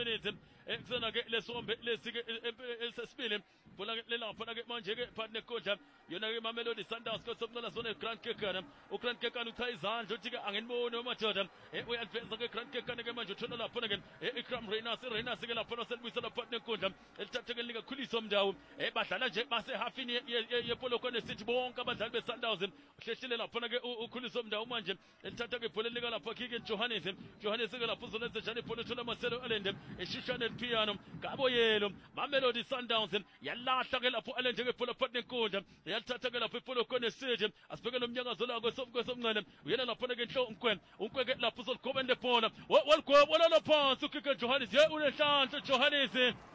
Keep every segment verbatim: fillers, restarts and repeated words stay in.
Johannesburg eksena ke lesombe lesike esesibili bola ke lapha ke manje ke partner kodla yona ke Mamelodi Sundowns kosokuqala sona Grant Kekana uGrant Kekana utha izandla uthi ke angeniboni uMadoda uyadveza ke Grant Kekana ke manje uthola lapha ke iCram Reyners Reyners ke lapha selibuyisela partner kodla elithathe ke lika Khuliso Mndawu badlala nje base halfini yePolokwane City bonke abadlali beSundowns hlehlele lapha ke uKhuliso Mndawu manje elithatha ke ibhola lika lapha ke Johannes Johannes ke lapha uzolenza njalo ibhola thola Marcelo Alende eshishana eliphiyano Gaboyelo Mamelodi Sundowns yalahla ke lapho Alende ke ibhola partner kodla yalithatha ke lapho iPolokwane City asibheke nomnyakazo la kwesomncane uyena lapha ke Nhlo Nkwe Nkwe ke lapho uzogobela ibhola walgobola laphansi uKike Johannes ye unehlanhla Johannes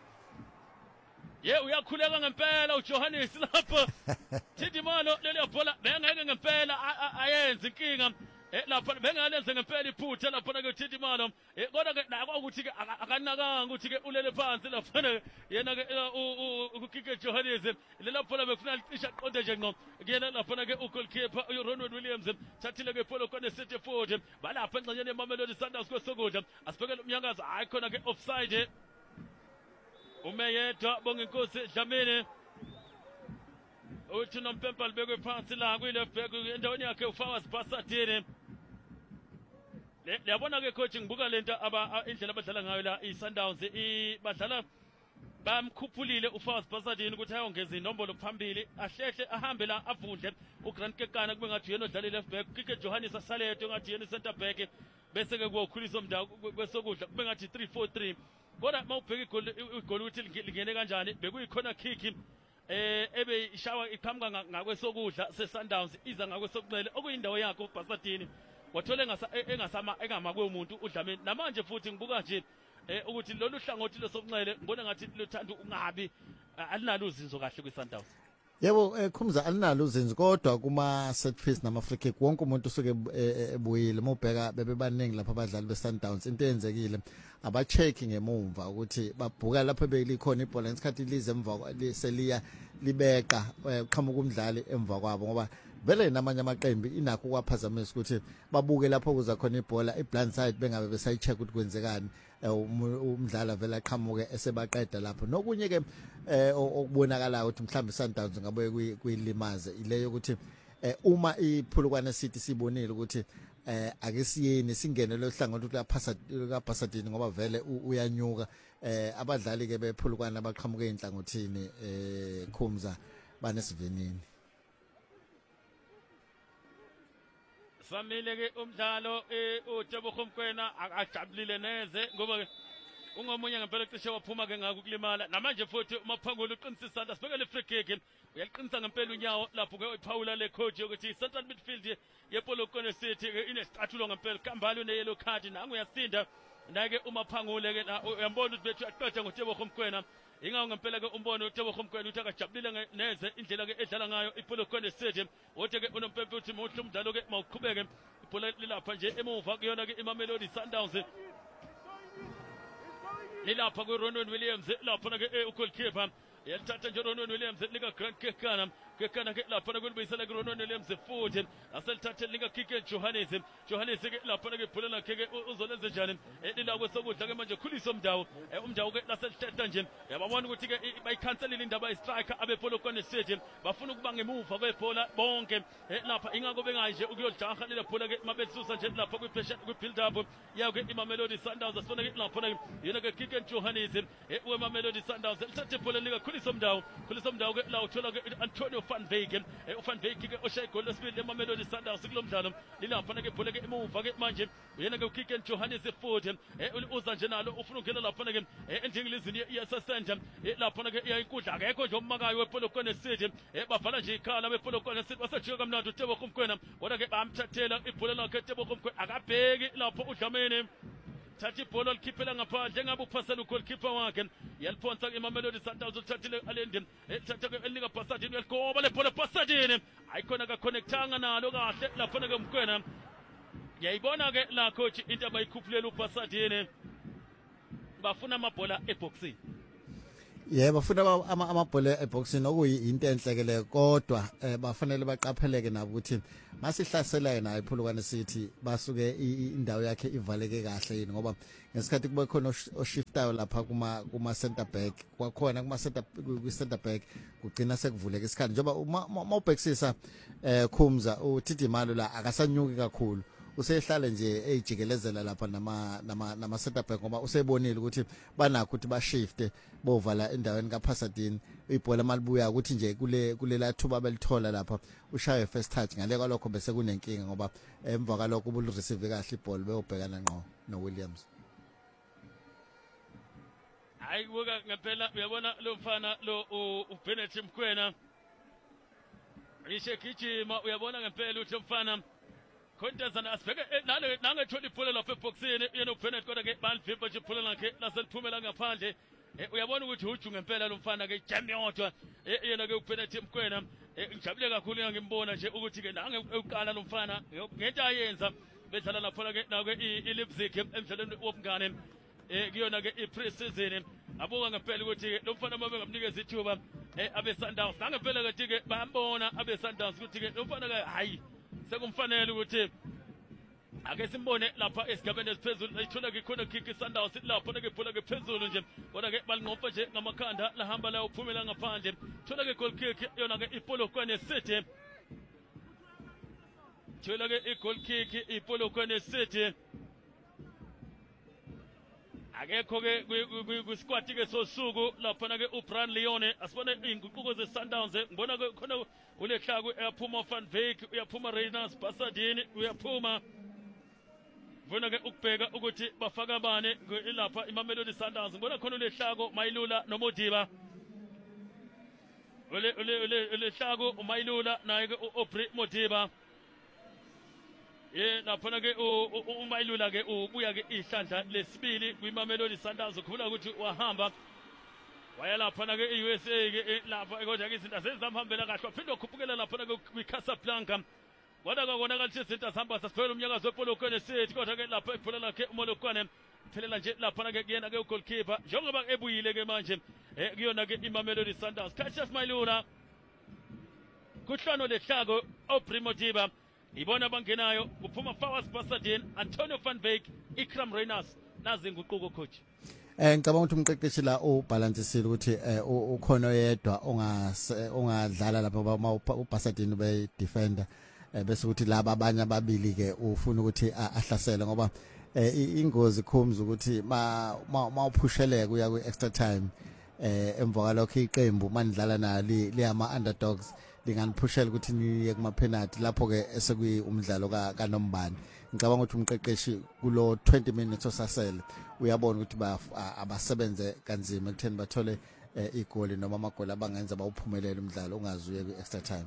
ye uyakhuleka ngempela uJohannes lapha thithi mano leli bhola bengeke ngempela ayenze inkinga lapha bengalenze ngempela iphutha lapha ke thithi mano kodwa ke nako ukuthi ke akanakanga ukuthi ke ulele phansi lapha yena ke uKike Johannes lela bhola befuna licisha qonde nje ngqo kuyena lapha ke ugoalkeeper uRonald Williams thathile ke Polokwane City forward balapha engxenyeni yeMamelodi Sundowns kwesokudla asibhekele umnyakazo hayi khona ke offside umeyedwa Bonginkosi Dlamini uthi noMpempa libekwe phansi la kwi-left back endaweni yakhe uFawaz Basadini liyabona ke coach ngibuka lento aba indlela abadlala ngayo la iSundowns badlala bamkhuphulile uFawaz Basadini ukuthi ayongeza inombolo phambili ahlehle ahambe la avundle uGrant Kekana kube ngathi yena odlala left back Kike Johannes asaleto ngathi yena center back bese ke kuwukhuliso Mndawu kwesokudla kube ngathi three four three kodwa mawubheka igoli igoli ukuthi lingene kanjani bekuyikhona kick eh ebe ishawa iqhamuka ngakwesokudla seSundowns iza ngakwesokunxele okuyindawo yakhe uBasadini wathola engasama engamakwe umuntu uDlamini namanje futhi ngibuka nje ukuthi lolu hlangothi lesokunxele ngibona ngathi luthanda ungabi alinalo uzinzo kahle kwiSundowns. Yebo ekhumza alinalo uzinzo kodwa kuma set piece nama free kick wonke umuntu usuke ebuyile mobheka bebebaningi lapha abadlali beSundowns into eyenzekile aba checking ngemumva ukuthi babhuka lapha belikhona ibhola ngesikhathi lize emva seliya libeka uqhamuka umdlali emva kwabo ngoba vele namanye amaqembu inakho kwaphazamisa ukuthi babuke lapho kuza khona ibhola iblind side bengabe besayicheck ukuthi kwenzekani umdlala vele aqhamuke esebaqeda lapho nokunye ke okubonakala ukuthi mhlawumbe Sundowns ngabe kuyilimaze ileyo ukuthi uma iPolokwane City sibonile ukuthi eh ake siyeni singene lo hlangothi ka Basadini ngoba vele uyanyuka eh abadlali ke bePolokwane abaqhamuke inhlangothini eh Khumza banesivinini samile ke umdlalo uTebogo Mkwena akajabulile neze ngoba ungomunye ngempela cishe waphuma ke ngaka ukulimala namanje futhi uMaphangula uqinisisa isandla sibekele free kick uyaliqinisa ngempela unyawo lapho ke uPaula le coach ukuthi central midfield yePolokwane City inesicathulo ngempela Kambali une yellow card nangu uyasinda nake uMaphangula ke uyambona ukuthi bethu aqeda ngoTebogo Mkwena ingawo ngempela ke umbono uTebogo Mkwena uthi akajabulile neze indlela ke edlala ngayo iPolokwane City wothi ke unoMpempe uthi muhle umdlalo ke mawuqhubeke ibhola lilapha nje emuva kuyona ke iMamelodi Sundowns lilapha kuRonwen Williams lapha ke ugoalkeeper yalithatha nje Ronwen Williams lika Grant Kekana Kekana ke lapha kulibuyisela kuRonwen Williams futhi aselithathe lika Kike Johannes Johannes ke lapha ke ibhola lakhe ke uzolenza njani elila kwesokudla ke manje Khuliso Mndawu umndawu ke laselithatha nje yababona ukuthi ke bayikhanselile indaba yestriker abePolokwane City bafuna ukuba ngemuva kwebhola bonke lapha ingako bengayi nje ukuyodlaha lelo bhola ke mabetsusa nje lapha kwipressure kwibuild up yake iMamelodi Sundowns asifuna ke lapha yena ke Kike Johannes weMamelodi Sundowns lithathe ibhola lika Khuliso Mndawu Khuliso Mndawu ke la uthola ke Antonio Van Wyk uVan Wyk ke oshaye igoli lesibili eMamelodi Sundowns kulomdlalo lilapha ke ibhola ke emuva ke manje yena ke uKike Johannes futhi uza nje nalo ufuna ukungena lapha ke endingilizini yesasenta lapha ke iyayinkundla akekho nje omakayo wePolokwane City bavala nje ikhala wePolokwane City basajika kamnandi uTebogo Mkwena kodwa ke bamthathela ibhola lakhe uTebogo Mkwena akabheki lapho uDlamini thatha ibhola likhiphela ngaphandle ngabe uphasela ugoalkeeper wakhe yaliphonsa iMamelodi Sundowns uthathile Alende ethatha ke elika Basadini uyaligoba lebhola Basadini ayikhona ka connectanga nalo kahle lapha ke Mkwena yayibona ke la coach into abayikhuphulele uBasadini bafuna amabhola eboxing yebo futhi amabhola eboxing okuyinto enhle le kodwa bafanele baqapheleke nabo ukuthi masihlaselayo nayo iPolokwane City basuke indawo yakhe ivaleke kahle yini ngoba ngesikhathi kube khona oshiftayo lapha kuma kuma center back kwakhona kuma center ku center back kugcina sekuvuleka isikhathi njengoba mawubhekisisa eh Khumza uThidi Malo la akasanyuki kakhulu usehlale nje ejikelezela lapha nama nama nama center back ngoba usebonile ukuthi banakho ukuthi ba shift bovala endaweni kaPasadena ibhola malibuya ukuthi nje kule kulela thuba belithola lapha ushaye first touch ngale kwalokho bese kunenkinga ngoba emva kwalokho ubulu receive kahle ibhola beyobhekana ngqo no Williams. Hayi buka ngempela uyabona lo mfana lo uBennett Mkwena ishe gijima uyabona ngempela uthi mfana Kontazana asibheke nale nangethola ibhola lapha eboxini yena uBennett kodwa ke balivimba nje ibhola lakhe laseliphumela ngaphandle uyabona ukuthi uju ngempela lo mfana ke jam yodwa yena ke uBennett Mkwena ngijabule kakhulu ngimbona nje ukuthi ke nange uqala lo mfana ngento ayenza bedlala lapha ke nawe iLeipzig emdlalweni wobungane kuyona ke iPre-season abuka ngempela ukuthi lo mfana mabe ngamnikeza ithuba abe Sundowns ngempela ke ke bayambona abe Sundowns ukuthi ke lo mfana ke hayi sekumfanele ukuthi ake simbone lapha esigabeni esiphezulu ayithola ke khona kick iSundowns lapha ke bhola ke phezulu nje kodwa ke balinqopha nje ngamakhanda lahamba la uphumela ngaphandle thola ke goal kick yona ke iPolokwane City thola ke i-goal kick iPolokwane City akekho ke kwisquad ke sosuku lapha ke uBrian Leone asibone inguquko zeSundowns ngibona ke khona uLehlaku uyaphuma Van Wyk uyaphuma Reiners Pasadena uyaphuma ngibona ke ukubheka ukuthi bafaka bane lapha iMamelodi Sundowns ngibona khona uLehlaku Mayilula noModiba ule ule uLehlaku uMayilula naye ke uObri Modiba ye lapha ke uMayilula ke ubuya ke ihlandla lesibili kwiMamelodi Sundowns ukhula ukuthi wahamba waya lapha ke e-U S A ke lapha kodwa ke izinto sezihambela kahle waphinde wakhuphukela lapha ke kwiCasablanca kodwa kakona kahle izinto zihamba sasiphela umnyakazo wePolokwane City kodwa ke lapha ibhola lakhe uMolokwane phelela nje lapha ke kuyena ke ugoalkeeper njengoba ebuyile ke manje kuyona ke iMamelodi Sundowns Cassius Mayilula kuhlano lehlako uObri Modiba ibona bangenayo kuphuma Fawaz Pasadena Antonio Van Wyk Ikram Reiners nazi nguquko coach. Eh ngicabanga ukuthi umqeqeshi la ubalancesile ukuthi ukhona oyedwa ongadlala lapha uPasadena be defender bese ukuthi laba abanye ababili ke ufuna ukuthi ahlasele ngoba ingozi Khumza ukuthi ma mawuphusheleka uya ku extra time eh emva kwalokho iqembu manidlala nali liyama underdogs linganiphushela ukuthi niye kuma penalty lapho ke esekuyi umdlalo kaNombani ngicabanga ukuthi umqeqeshi kulo twenty minutes osasele uyabona ukuthi ba abasebenze kanzima ekutheni bathole igoli noma amagoli abangenza bawuphumelele umdlalo ungazuye ku extra time.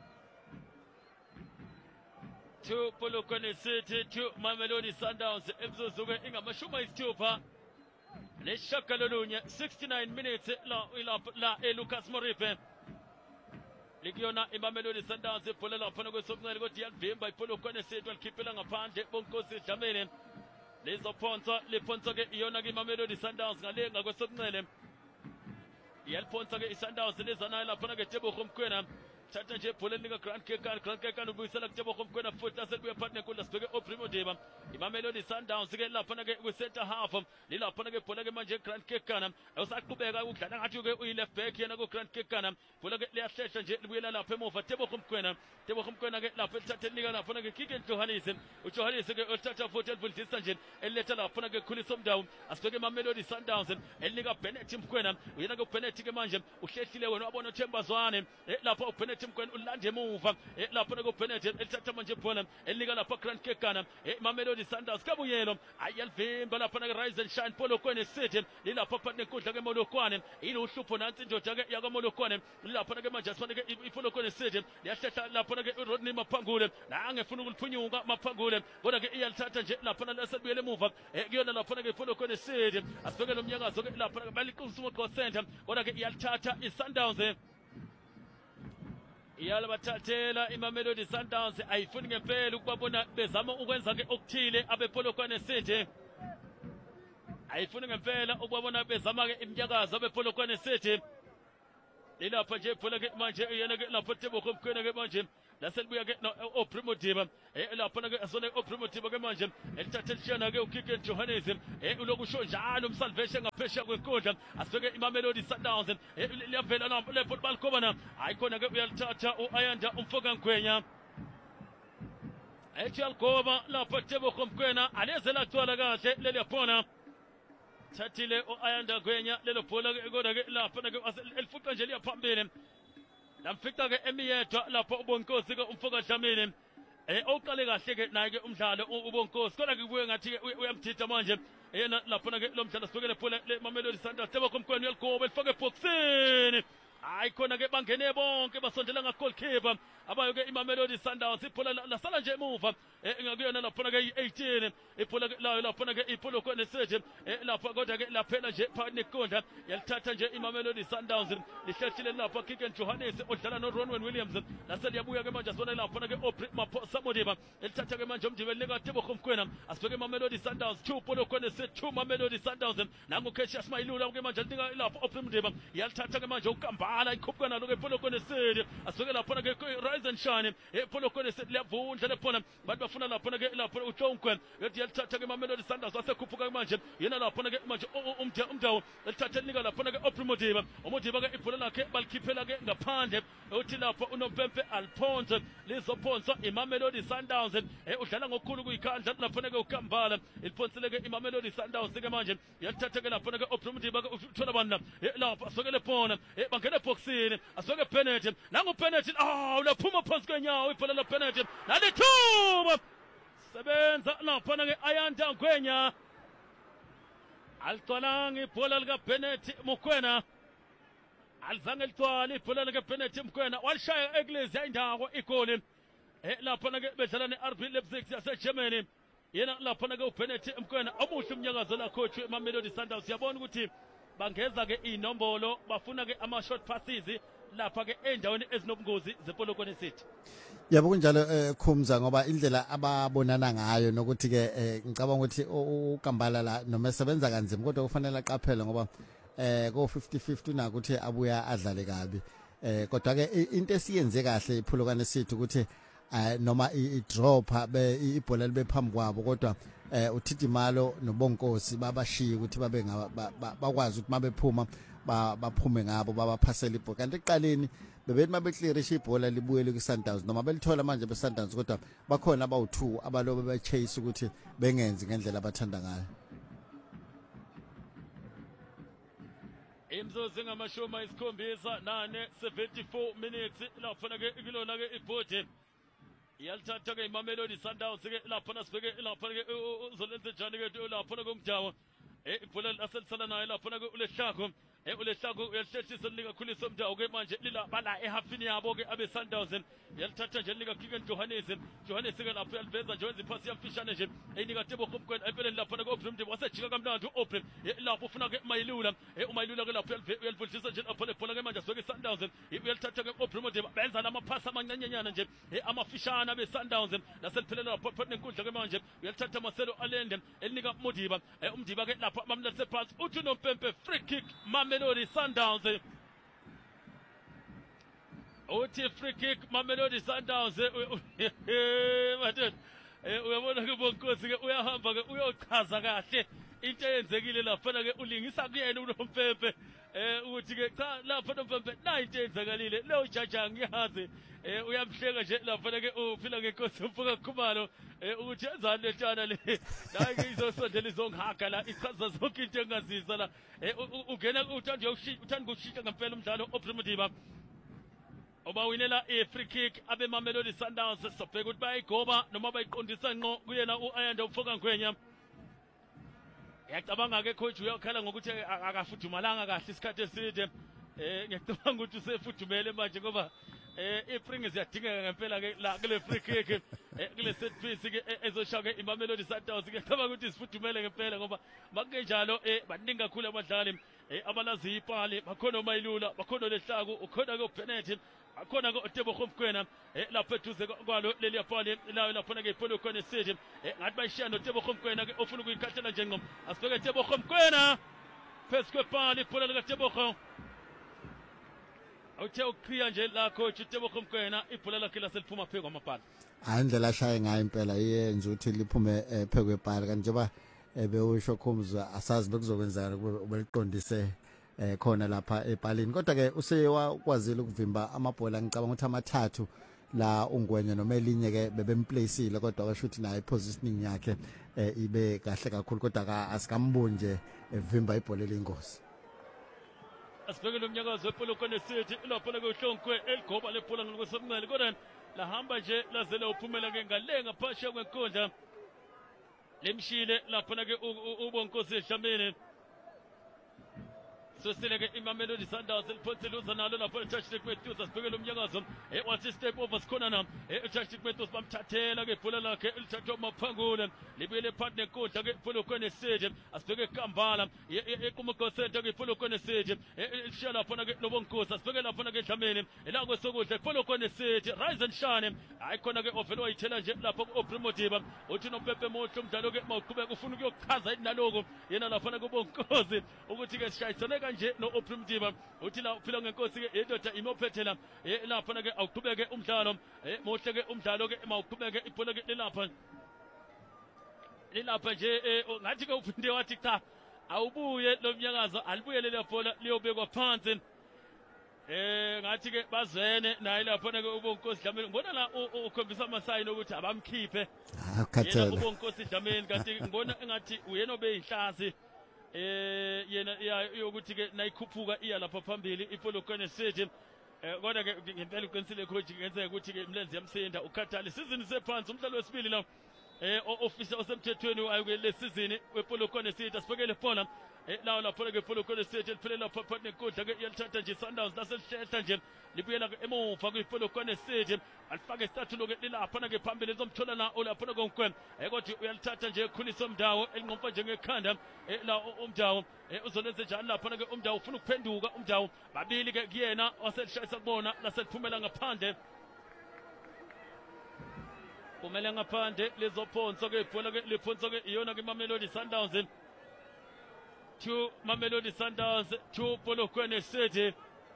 Two Polokwane City two Mamelodi Sundowns emzuzuke ingamashumi ayisithupha neshagalolunye sixty-nine minutes la la eLucas Moripe likuyona iMamelodi Sundowns ibhola lapha kwesonqele kodwa iyavimba iPolokwane City walikhiphela ngaphandle bonkosi Dlamini lezophonsa liphonsa ke iyona ke iMamelodi Sundowns ngale ngakwesonqele iyaliphonsa ke iSundowns lezana lapha ke Tebogo Mkwena thatha nje ibhola lika Grant Kekana Grant Kekana ubuyisela kuTebogo Mkwena futhi asebuya partner kula sibheke uObri Modiba iMamelodi Sundowns ke lapha ke ku center half lilapha ke ibhola ke manje Grant Kekana usaqhubeka ukudlala ngathi ke uyi left back yena ku Grant Kekana ibhola ke liyahlehla nje libuyela lapha emuva Tebogo Mkwena Tebogo Mkwena ke lapha lithatha linika lapha ke kick eJohannes uJohannes ke uthatha futhi elivulisa nje eletha lapha ke Khuliso Mdawu asibheke iMamelodi Sundowns elinika Bennett Mkwena uyena ke Bennett ke manje uhlehlile wena wabona uThembazwane lapha uBennett Mkwena ulande emuva lapha ke uBennett elithatha manje ibhola elinika lapha Grant Kekana iMamelodi Sundowns kabuyelo ayalvimba lapha ke Rise and Shine Polokwane City lilapha partner kudla ke Molokwane yilo uhlupho nansi indoda ke yakwaMolokwane lilapha ke manje asifane ke iPolokwane City liyahlehla lapha ke uRodney Maphangule la ngefuna ukuliphunyuka Maphangule kodwa ke iyalithatha nje lapha lasebuyele emuva kuyona lapha ke iPolokwane City asibheke lo mnyakazo ke lapha ke baliqhusumo go center kodwa ke iyalithatha iSundowns iyalabathathela iMamelodi Sundowns ayifuni ngempela ukubabona bezama ukwenza ke okuthile abePolokwane City ayifuni ngempela ukubabona bezama ke imnyakazo bePolokwane City ilapha nje phela ke manje yena ke lapha Tebogo Mkhwena ke manje laselibuya ke oPrimo Diba lapha ke asone oPrimo Diba ke manje elithatha lishana ke uKiken Johannes ulokusho njalo umsalvation ngaphesha kwenkundla asibeke iMamelodi Sundowns liyavela lapho le football khona ayikhona ke uyalithatha uAyanda umfoka Ngwenya ethi algoba lapha Tebogo Mkhwena aleze lagcwala kahle leli yaphona thathile uAyanda Ngwenya lelo bhola ke kodwa ke lapha ke elifuqa nje liyaphambili lamfica ke emiyedwa lapho uBonkosi ke umfoka Dlamini eh oqale kahle ke naye ke umdlalo uBonkosi kodwa ke kubuye ngathi uyamthitha manje yena lapha ke lo mdlalo sibekele bhola leMamelodi Sundowns Tebogo Mkhwena uyaligoba elifake eboxini hayi khona ke bangene bonke basondela nga goalkeeper abayo ke iMamelodi Sundowns ibhola lasala nje emuva engakuyona lapha ke eighteen ibhola layo lapha ke iPolokwane City lapha kodwa ke laphela nje phakathi nekondla yalithatha nje iMamelodi Sundowns lihlethile lapha Kiken Johannes odlala noRonwen Williams laseliyabuya ke manje asibona lapha ke oPrima Modiba elithatha ke manje umdibe leka Tebogo Mkhwena asibeke iMamelodi Sundowns two Polokwane City two Mamelodi Sundowns nangu Cassius Mayilula ke manje linika lapha oPrima Modiba yalithatha ke manje ukambala ikhupukana lo ke Polokwane City asibeke lapha ke Rise and Shine ePolokwane City liyavundla lephona bantu bafuna lapha ke lapha uTonkwe ethi yalithatha ke iMamelodi Sundowns wasekhuphuka ke manje yena lapha ke manje umdawu elithatha linika lapha ke oPrimo Modiba uModiba ke ibhola lakhe balikhiphela ke ngaphandle uthi lapha uNompempe Alphonse lizophonswa iMamelodi Sundowns udlala ngokukhulu kuyikhandla lapha ke ukambala iliphonsele ke iMamelodi Sundowns ke manje yalithatha ke lapha ke oPrimo Modiba ke uthola bana lapha asokele phona bangena eboxini asoke penalty nangu penalty ah ulaphuma phansi kwenyawo ibhola la penalty nalithuba sebenza lapha ke Ayanda Ngwenya alixwalanga ibhola lika Bennett Mkhwena alizange ligcwale ibhola lika Bennett Mkhwena walishaya eglezi indawo igoli lapha ke bedlala neR B Leipzig yaseGermany yena lapha ke uBennett Mkhwena omuhle umnyakazo la coach eMamelodi Sundowns siyabona ukuthi bangeza ke inombolo bafuna ke ama short passes lapha ke endaweni ezinobungozi zePolokwane City. Yebo kunjalo Khumza ngoba indlela ababonana ngayo nokuthi ke ngicabanga ukuthi uKambala la noma esebenza kanzima kodwa kufanele aqaphele ngoba eh ko fifty fifty na ukuthi abuya adlale kabi eh kodwa ke into esiyenze kahle iPolokwane City ukuthi noma i drop be ibhola libe phambi kwabo kodwa eh uThidimalo noBonkosi babashiya ukuthi babe bakwazi ukuthi mabephuma baphume ngabo babaphasela ibhola kanti eqaleni bebethi mabeclearisha ibhola libuyele kuSundowns noma belithola manje beSundowns kodwa bakhona abawu two abalobe bechase ukuthi bengenzi ngendlela abathanda ngayo. Imzuzu ngamashumi ayisikhombisa nane seventy-four minutes lapha ke kilona ke ibhodi yalithatha ke iMamelodi Sundowns ke lapha nasibeke lapha ke uzolenze njani ke lapha ke umjawo ibhola laselisala nayo lapha ke ulehlako ulehlako uyalisheshisa linika khulisa umjawo ke manje lila bala ehafini yabo ke abe Sundowns yalithatha nje linika Kiken Johannes Johannes ke lapha yaliveza nje wenza ipasi yamfishane nje eyinika Tebogo Mkhwena empeleni lapha ke oPrimo Modiba wasejika kamnandi uOprim lapho ufuna ke Mayilula uMayilula ke lapha uyalivulisa nje lapha lebhola ke manje asibeke Sundowns uyalithatha ke oPrimo Modiba benza lamaphasi amancanyenyana nje amafishana be Sundowns laseliphelela lapha phakathi nenkundla ke manje uyalithatha Marcelo Allende elinika Modiba uMdiba ke lapha bamlethe phansi uthi uNompempe free kick Mamelodi Sundowns uthi free kick Mamelodi Sundowns madod uyabona ke Bonkosi ke uyahamba ke uyochaza kahle into eyenzekile lapha ke ulingisa kuyena uNompempe eh uthi ke cha lapha uNompempe nayi into eyenzakalile lo jaja ngiyazi eh uyamhleka nje lapha ke uphila ngenkosi umfuka Khumalo eh ukuthi enzani letshana le la ngizosondela izongihaga la ichaza zonke into engazisa la eh ungena uthanda uyoshita uthanda ukushita ngempela umdlalo oPrimo Modiba obawinela i-free kick abe Mamelodi Sundowns sobheka ukuthi bayigoba noma bayiqondisa ngqo kuyena uAyanda umfoka Ngwenya ngiyacabanga ke coach uyakhala ngokuthi akafudumalanga kahle isikhathi eside eh ngiyacabanga ukuthi usefudumele manje ngoba eh iPrings yadingeka ngempela ke la kule free kick kule set piece ke ezoshaya ke iMamelodi Sundowns ke ngicabanga ukuthi sifudumele ngempela ngoba makunjalo eh baningi kakhulu abadlali eh abalazi ipali bakhona uMayilula bakhona lehlako ukhona ke uBennett akhona ke Tebogo Mkwena lapha eduze kwalo leli yapali layo lapha ke Polokwane City ngathi bayishiya no Tebogo Mkwena ke ofuna ukuyikhathela nje ngqom asibeke Tebogo Mkwena phezu kwepali ibhola lika Tebogo awuthe ukriya nje la coach Tebogo Mkwena ibhola lakhe laseliphuma phezu kwamapali hayi indlela ashaye ngayo impela iyenza ukuthi liphume phezu kwepali kanti njengoba bewusho Khumza asazi bekuzokwenzakala kube liqondise eh khona lapha epalini kodwa ke usewakwazile ukuvimba amabhola ngicabanga ukuthi amathathu la ungwenye noma elinye ke bebemplaceile kodwa kasho ukuthi naye positioning yakhe ibe kahle kakhulu kodwa ka asikamboni nje evimba ibhola elingozi asibhekele umnyakazo wePolokwane City lapho la kuhlonkwe eligoba lebhola ngokwesemncele kodwa lahamba nje lazela uphumela ke ngale ngaphasha kwenkundla lemshile lapho ke uBonkosi Dlamini Sosileke Imamelodi Sundowns eliphonseluza nalo lapho eTouchstick Methusa sibhekele umnyakazo wathi step over sikhona na eTouchstick Methusa bamthathela ke ibhola lakhe elithathwa maphangule libuyele partner kodwa ke Polokwane City asibheke eKambala eQumako Center ke Polokwane City elishiya lapho ke Nobonkosi asibheke lapho ke Dlamini la kwesokudla Polokwane City Rise and Shine hayi khona ke ovelo wayithela nje lapho kuOprimodiba uthi noPepe Mohle umdlalo ke mawuqhubeka ufuna ukuyochaza inaloko yena lapho ke uBonkosi ukuthi ke sishayisane nje no Oprimodiba uthi la uphila ngenkosi ke indoda imophethe la lapha ke awuqhubeke umdlalo Mohle ke umdlalo ke mawuqhubeke ibhola ke lapha lilapha nje ngathi ke uphinde wathi cha awubuye lo mnyakazo alibuye le bhola liyobekwa phansi eh ngathi ke bazwene naye lapha ke uBonkosi Dlamini ngibona la ukhombisa amasayini ukuthi abamkhiphe yena uBonkosi Dlamini kanti ngibona engathi uyena obeyinhlasi eh yena yokuthi ke nayikhuphuka iya lapha phambili iPolokwane City eh kodwa ke ngempela uqinisile coach ngenzeka ukuthi ke Mlenze yamsinda ukhathali season sephansi umdlalo wesibili la eh official osemthethweni ayike le season wePolokwane City asibhekele bona lawo lapho ke Polokwane City liphelela phakathi nenkundla ke yalithatha nje Sundowns laselihletha nje libuyela ke emuva kwiPolokwane City alifake isithathulo ke lilapha ke phambili lizomthola na olapha konke kodwa uyalithatha nje ekhulisa umdawo elinqomfa nje ngekhanda la umdawo uzolenze njalo lapha ke umdawo ufuna ukuphenduka umdawo babili ke kuyena waselishayisa kubona laseliphumela ngaphandle kumele ngaphandle lezophonso ke ibhola ke liphonso ke iyona ke Mamelodi Sundowns two Mamelodi Sundowns two Polokwane City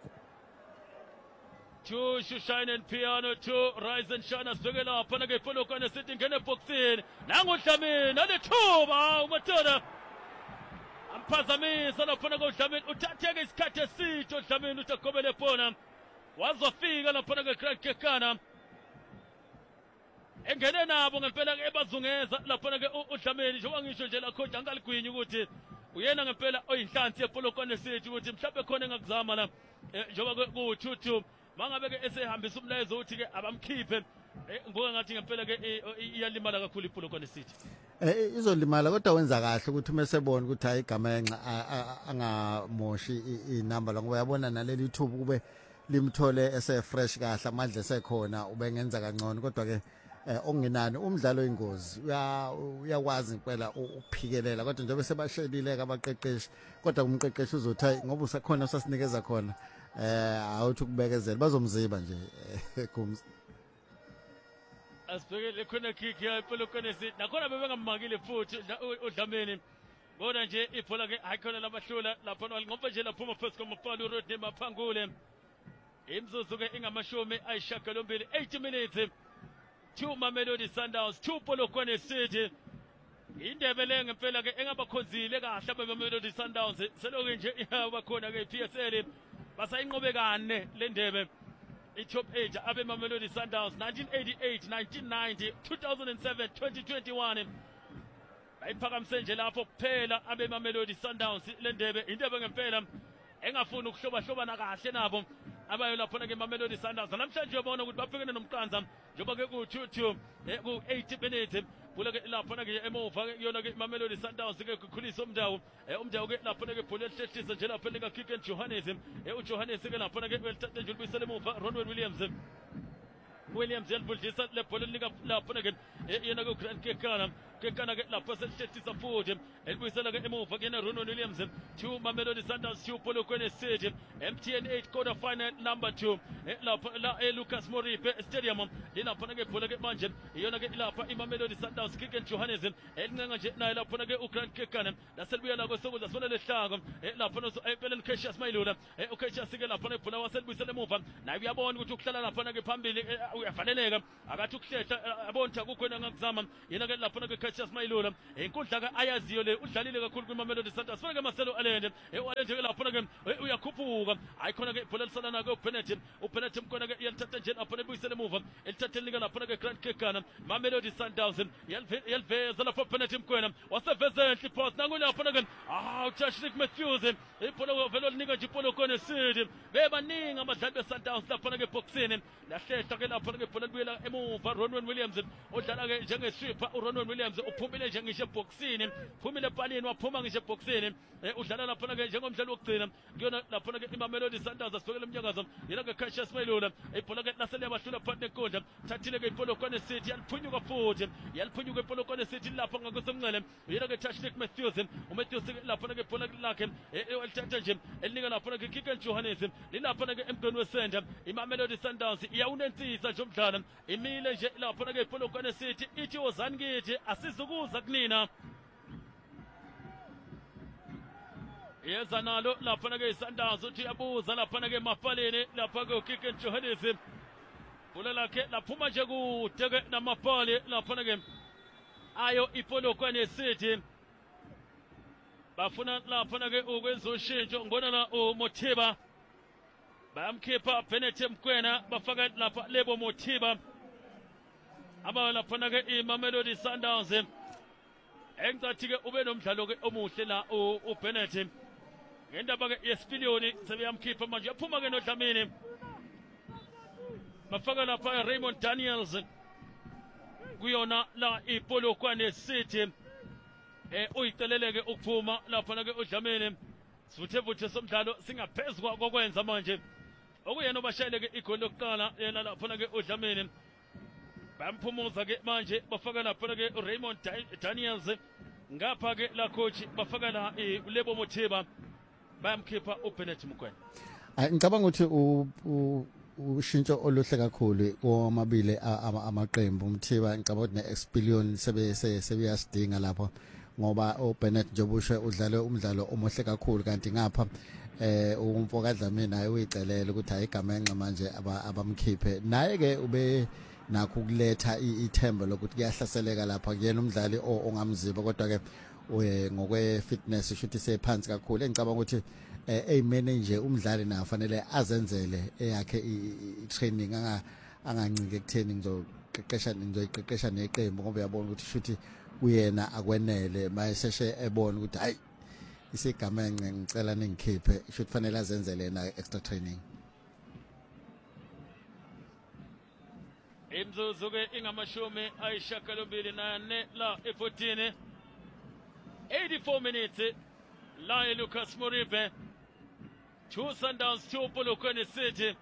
two Shine and Piano two Rise and Shine asibheke lapha ke Polokwane City ngene boxini nangu Dlamini alethuba uMatona amphazamisa lapha ke uDlamini uthatheke isikhathi eside uDlamini uthakobele phona wazofika lapha ke Grand Kekana engene nabo ngempela ke ebazungeza lapha ke uDlamini njengoba ngisho nje la coach angaligwinyi ukuthi uyena ngempela oyinhlansi yePolokwane City ukuthi mhlawumbe khona engakuzama la njengoba ku two two mangabe ke esehambisa umlayezo uthi ke abamkhiphe ngibuka ngathi ngempela ke iyalimala kakhulu iPolokwane City eh izolimala kodwa wenza kahle ukuthi umesebona ukuthi hayi igamenxa angamoshi inamba la ngoba yabona naleli thubu kube limthole ese fresh kahle amandla esekhona ubengenza kangcono kodwa ke eh ongenani umdlalo oyingozi uyakwazi impela ukuphikelela kodwa njengoba sebashelileke abaqeqeshi kodwa umqeqeshi uzothi ngoba usakhona usasinikeza khona eh awuthi ukubekezela bazomziba nje Khumza asibhekele khona kick ya iPolokwane City nakhona bebengamakile futhi uDlamini bona nje ibhola ke ayikhona labahlula lapha ngomfa nje laphuma first komapalo uRodney Maphangule imzuzu ke ingamashumi ayishagalombili eighty minutes two Mamelodi Sundowns two Polokwane City indebe le ngempela ke engabakhonzile kahle abeMamelodi Sundowns seloke nje iyabakhona ke P S L basayinqobe kane le ndebe i-top eight abeMamelodi Sundowns nineteen eighty-eight nineteen ninety two thousand seven twenty twenty-one bayiphakamise nje lapho kuphela abeMamelodi Sundowns le ndebe indebe ngempela engafuni ukuhloba hlobana kahle nabo abayo lapha ke Mamelodi Sundowns namhlanje ubona ukuthi babhekene nomqanza njengoba ke ku two two ku eighty minutes kula ke lapha ke emuva ke yona ke Mamelodi Sundowns ke kukhulisa umdawo umdawo ke lapha ke bhola ehlehlisa nje lapha ke Kick and Johannes uJohannes ke lapha ke welithatha nje ubuyisele emuva Ronwen Williams Williams yalibhulisa le bhola lika lapha ke yena ke Grand Kekana kekana ke lapha selithetisa futhi elibuyisela ke emuva kuyena Ronwen Williams two Mamelodi Sundowns two Polokwane City M T N eight quarter final number two lapha la eLucas Moripe Stadium ilapha ke ibhola ke manje iyona ke ilapha iMamelodi Sundowns Kick and Johannesburg elincenga nje naye lapha ke uGrant Kekana laselubuya la kwesokudla sona lehlanga lapha no empeleni Cassius Mayilula uCassius ke lapha nebhola waselibuyisela emuva naye uyabona ukuthi ukuhlala lapha ke phambili uyafaneleka akathi ukuhlehla abonta kukhona ngakuzama yena ke lapha ke Cassius Mayilula inkundla ka ayaziyo le udlalile kakhulu kwiMamelodi Sundowns fana ke Marcelo Alende eWalende ke lapha ke uyakhuphuka ayikhona ke ibhola lisala nake uPenalty uPenalty mkhona ke yalithatha nje lapha nebuyisela emuva elithatheni lika lapha ke Grant Kekana Mamelodi Sundowns yaliveza lapha uPenalty mkhona waseveza enhle pass nangu lapha ke ah uTashnik Matthews ibhola velo linika nje Polokwane City bebaningi abadlali beSundowns lapha ke boxini lahlehla ke lapha ke ibhola libuyela emuva Ronwen Williams odlala ke njengesweeper uRonwen Williams uphumile nje ngisho boxini phumile palini waphuma ngisho boxini udlala lapha ke njengomdlali wokugcina kuyona lapha ke iMamelodi Sundowns asibekela umnyakazo yena ke Cassius Mayilula ibhola ke lasele yabahlula phakathi nenkundla thathile ke iPolokwane City yaliphunyuka futhi yaliphunyuka iPolokwane City lapha ngakusemncele yena ke Tashnik Matthews uMatthews lapha ke ibhola lakhe elithatha nje elinika lapha ke Kick and Johannesburg lilapha ke emgqeni wesenda iMamelodi Sundowns iyawunensisa nje umdlalo imile nje lapha ke iPolokwane City ithi wozani kithi asizukuza kunina yeza nalo lapha ke iSundowns uthi yabuza lapha ke emapaleni lapha ke Kick and Johannesburg bola lakhe laphuma nje kude ke namapali lapha ke ayo iPolokwane City bafuna lapha ke ukwenza ushintsho ngona na uMothiba bayamkhipha Benete Mkwena bafaka lapha Lebo Mothiba aba lapha ke iMamelodi Sundowns engathi ke ube nomdlalo ke omuhle la uBenete ngendaba ke yesipiliyoni sebeyamkhipha manje yaphuma ke noDlamini bafaka lapha Raymond Daniels kuyona la iPolokwane City eh uyiceleleke ukuphuma lapha ke uDlamini sivuthe vuthe somdlalo singaphezulu kokwenza manje okuyena obashayele ke igoli lokuqala yena lapha ke uDlamini bamphumuza ke manje bafaka lapha ke Raymond Daniels ngapha ke la coach bafaka la uLebo Mothiba bayamkhipha uBenete Mkwena ngicabanga ukuthi ushintsho oluhle kakhulu omabili amaqembu Mthiba ngicabanga ukuthi neExpillion sebe sebeyasidinga lapho ngoba uBenete Njobushe udlale umdlalo omuhle kakhulu kanti ngapha eh umfoka Dlamini naye uyicelela ukuthi ayigama enxa manje abamkhiphe naye ke ube nakho ukuletha ithemba lokuthi kuyahlaseleka lapha kuyena umdlali ongamziba kodwa ke ngokwe fitness shuthi sephansi kakhulu engicabanga ukuthi eyimene nje umdlali naye fanele azenzele eyakhe i-training anga angancike ekutheni ngizoqeqesha ngizoyiqeqesha neqembu ngoba uyabona ukuthi shuthi uyena akwenele mayeseshe ebona ukuthi hayi isigama enqe ngicela ningikhiphe shuthi fanele azenzele na extra training imzuzu ke ingamashumi ayishagalombili nane la e-fourteen eighty-four minutes la eLucas Moripe two Sundowns two Polokwane City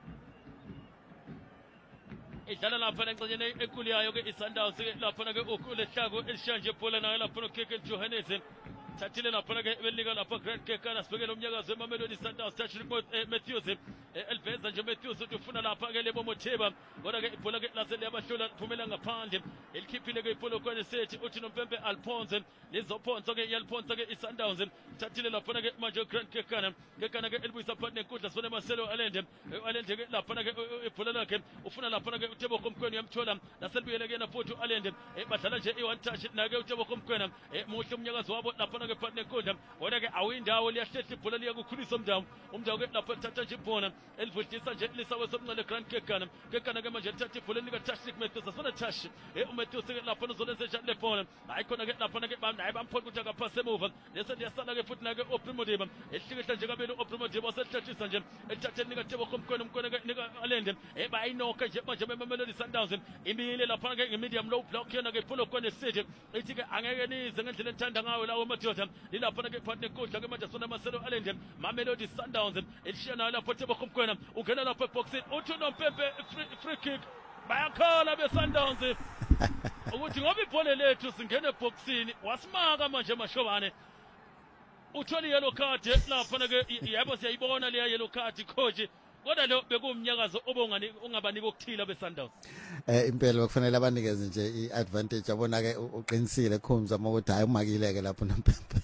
idlala lapha engxenyeni enkulu yayo ke iSundowns lapha ke ukulehlago elishanje phola nayo lapha Kick and Johannesburg thathile lapha ke belika lapha Grant Kekana sibekela umnyakazo eMamelodi Sundowns Tashnik Matthews eliveza nje Matthews uthi ufuna lapha ke Lebo Mothiba kodwa ke ibhola ke lasele yabahlula liphumela ngaphandle elikhiphile ke iPolokwane City uthi noMpempe Alphonse lizophonsa ke yaliphonsa ke iSundowns thathile lapha ke manje Grant Kekana Kekana ke elibuyisa phakathi nenkundla sibone Marcelo Alende Alende ke lapha ke ibhola lakhe ufuna lapha ke uTebogo Mkwena yamthola laselibuyele ke na futhi uAlende badlala nje i-one touch na ke uTebogo Mkwena muhle umnyakazo wabo lapha ke phakathi nenkundla kodwa ke awindawo liyahlehla ibhola liyakukhulisa umdawo umdawo ke lapha thatha nje ibhola elivutisa nje lisawe somncane Grant Kekana Kekana ke manje lithatha ibhola lika Tashnik Matthews asifuna touch uMatthews ke lapha uzolenza njalo lebhola hayi khona ke lapha ke naye bamphona ukuthi akaphase emuva lese liyasala ke futhi nake uPrimodiba ehlikihla nje kabili uPrimodiba wasethathisa nje elithatheni nika Tebogo Mkwena Mkwena ke nika Alende ebayinoka nje manje beMamelodi Sundowns imile lapha ke ngemedium low block yena ke iPolokwane City ethi ke angeke nize ngendlela ethanda ngayo lawo madoda lilapha ke phakathi nenkundla ke manje sona Marcelo Alende Mamelodi Sundowns elishiyana lapha Tebogo Mkwena ungena lapha eboxini uthi noMpempe free kick bayakhala beSundowns ukuthi ngoba ibhola lethu singene eboxini wasimaka manje mashobane uthola yellow card lapha ke yebo siyayibona le yellow card coach kodwa lo bekumnyakazo obongani ungabaniki okuthila beSundowns. Eh impela kufanele abanikeze nje iadvantage abona ke uqinisile Khumza ukuthi hayi umakileke lapho nompempe.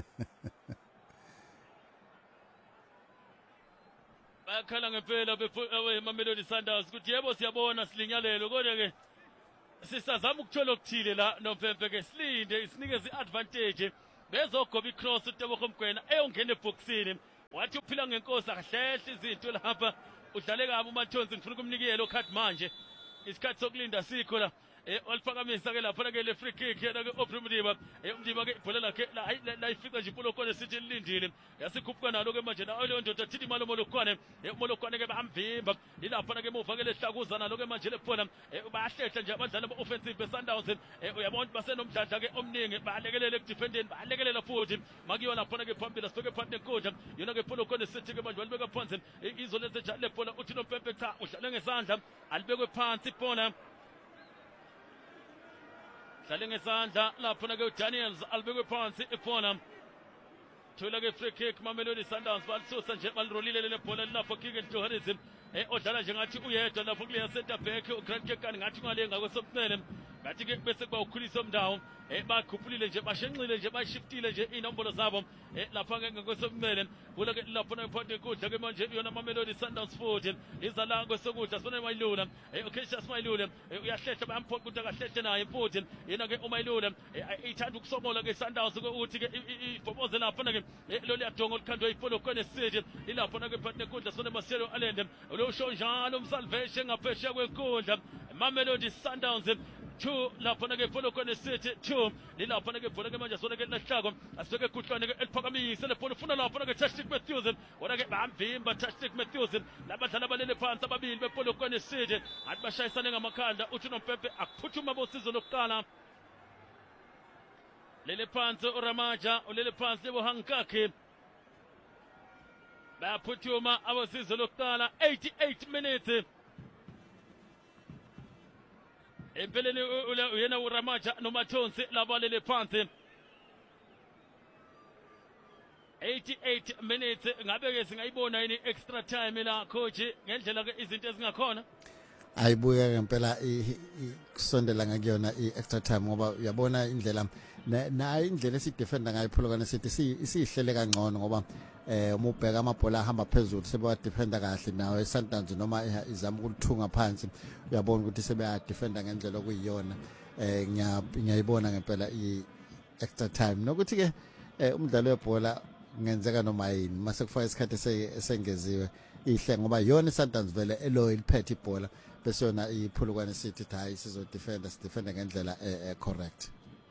Bayakhala ngempela beMamelodi Sundowns ukuthi yebo siyabona silinyalelo kodwa ke sisazama ukuthola okuthile la nompempe ke silinde isinikeze iadvantage bezogoba icross uTebogo Mgwena eyongena eboxini wathi uphila ngenkosi akahlehle izinto lapha udlale kabi uMathonsi ngifuna ukumnikela okhathi manje isikhathi sokulinda sikho la eh waliphakamisa ke lapha ke le free kick yena ke Oprimidiba eh umdiba ke ibhola lakhe la ifica nje iPolokwane sithi lilindile yasikhuphuka nalo ke manje na leyo ndoda thithi imali uMolokwane eh uMolokwane ke bamvimba ilapha ke emuva ke lehlakuza nalo ke manje lephona eh bayahlehla nje abadlali be-offensive beSundowns eh uyabona basenomdladla ke omningi balekelele ekudefendeni balekelela futhi makiyo lapha ke phambili sibeke phansi enkundla yona ke Polokwane sithi ke manje walibeka phansi izolethe njalo lephona uthi nompempe cha udlale ngesandla alibekwe phansi ibhola dlale ngesandla lapho ke uDaniels alibekwe phansi ibhola thola ke free kick Mamelodi Sundowns balisusa nje balirolile le bhola lapho kick eJohannesburg eh odlala nje ngathi uyedwa lapho kule center back uGrant Kekani ngathi ngalenga kwesokunene ngathi ke bese kuba ukhulisa omndawo eh bakhuphulile nje bashenxile nje bashiftile nje inombolo zabo eh lapha ke ngakwesokunene bola ke lapho naphathe ikudla ke manje yona Mamelodi Sundowns futhi izala kwesokudla sibona Mayilula eh Cassius Mayilula uyahlehla bayamphoqa ukuthi akahlehle naye futhi yena ke uMayilula ithanda ukusomola ke Sundowns ukuthi ke ibhoboze lapha ke lo liyadonga olikhandwe iPolokwane City ilapho ke phathe ikudla sibona Marcelo Alende lo show njalo umsalvation ngaphesheya kwenkundla Mamelodi Sundowns two lapho ke Polokwane City two lilapho ke bhola ke manje sona ke lahlako asibeke kuhlwane ke eliphakamise lebhola ufuna lapho ke Tashtik Matthews wona ke bamvimba Tashtik Matthews labadlali abalele phansi ababili bePolokwane City athi bashayisane ngamakhanda uthi nompempe akuphuthuma bosizo lokuqala lele phansi uRamaja ulele phansi lebo Hankakhe bayaphuthuma abosizo lokuqala eighty-eight minutes empeleni uyena uRamaja noMathonsi labalele phansi eighty-eight minutes ngabe ke singayibona yini extra time la coach ngendlela ke izinto ezingakhona ayibuye ngempela ikusondela ngakuyona iextra time ngoba uyabona indlela na indlela esidefenda ngayo iPolokwane City isihlele kangcono ngoba eh uma ubheka amabhola ahamba phezulu sebe defenda kahle nawe eSundowns noma izama ukuthunga phansi uyabona ukuthi sebe defenda ngendlela okuyiyona eh ngiyayibona ngempela iextra time nokuthi ke umdlalo webhola ngenzeka noma yini mase kufaka isikhathi esengeziwe ihle ngoba yona iSundowns vele elo iliphethe ibhola bese yona iPolokwane City hayi sizo defender si defender ngendlela e correct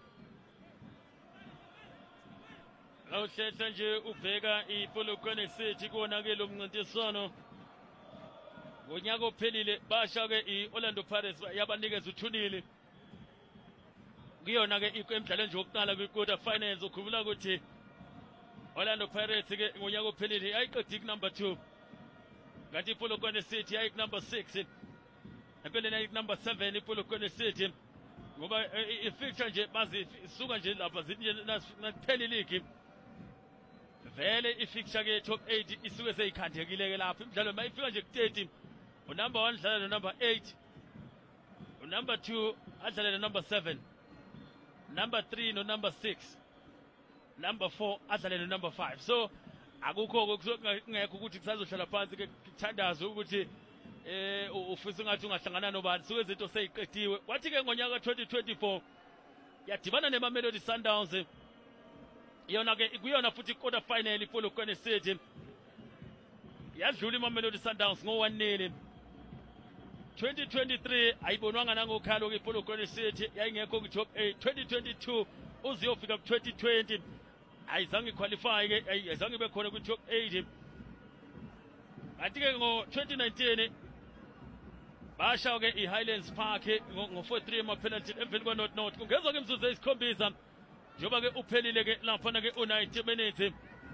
awuhletha nje ubheka iPolokwane City kona ke lo mncintiswano ngonyaka ophelile basha ke iOrlando Pirates yabanikeza uthunile kuyona ke emidlalweni nje wokuqala kwi-quarter finals ukhumbula ukuthi Orlando Pirates ke ngonyaka ophelile ayiqedi number two kanti iPolokwane City ayi number six empeleni ayi number seven iPolokwane City ngoba ifixture nje bazi suka nje lapha zithi nakuphela league vele ifixture ke top eight isuke seyikhandekile ke lapha imidlalo mayifika nje ku thirty unumber one dlala no number eight unumber two adlala no number seven number three no number six number four adlale no number five so akukho kungekho ukuthi kusazohlala phansi ke kuthandaza ukuthi eh ufisa ngathi ungahlangana nobani suke izinto seyiqediwe kwathi ke ngonyaka twenty twenty-four yadibana neMamelodi Sundowns yona ke kuyona futhi quarter final iPolokwane City yadlula iMamelodi Sundowns ngo one nil twenty twenty-three ayibonwanga nangokhalo ke iPolokwane City yayingekho ku top eight twenty twenty-two uziyofika ku twenty twenty ayizange qualify ke ayizange bekhona ku top eight kanti ke ngo twenty nineteen basha ke iHighlands Park ngo four three ama penalty emveni kwa not not kungezwa ke imzuzu esikhombisa njoba ke uphelile ke lapha ke u ninety minutes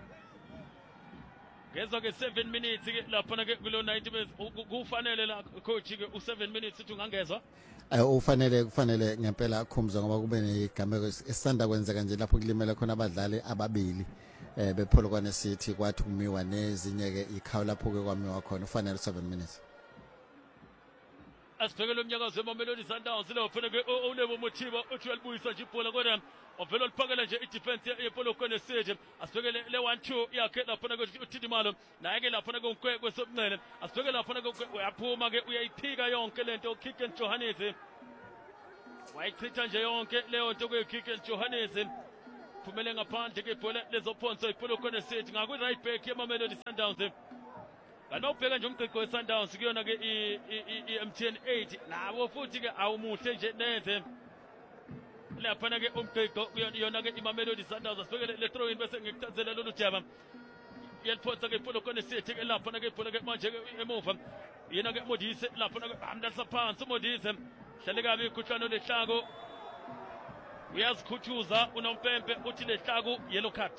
ngezwa ke seven minutes ke lapha ke kulo ninety minutes kufanele la coach ke u seven minutes uthi ungangezwa eh ufanele kufanele ngempela Khumza ngoba kube negameko esisanda kwenzeka nje lapho kulimela khona abadlali ababili eh bePolokwane City kwathi kumiwa nezinye ke ikhawu lapho ke kwamiwa khona ufanele seven minutes. Asibhekele umnyakazo weMamelodi Sundowns lo kufanele uLebo Mothiba uthi uyalibuyisa nje ibhola kodwa ovela liphakela nje idefense yePolokwane City. Asibhekele le one two yakhe lapha na uThidimalo naye ke lapha na kuNkwekwe sobunene. Asibhekele lapha na uyaphuma ke uyayiphika yonke lento uKicken Johannes. Wayichitha nje yonke leyo nto kuyiKicken Johannes. Phumele ngaphandle ke ibhola lezophonso iPolokwane City ngaku right back yeMamelodi Sundowns. Kanti ubheka nje umqiqo weSundowns kuyona ke i-M T N eight nawo futhi ke awumuhle nje neze lapha na ke umqiqo kuyona ke iMamelodi Sundowns asibhekele le throw in bese ngikuchazela lolu jaba yeliphosa ke iPolokwane City ke lapha na ke ibhola ke manje ke emuva yena ke Modise lapha na ke hamdalisa phansi Modise hlale kabi ikhuhlano lehlako uyazikhuthuza unompempe uthi lehlako yellow card.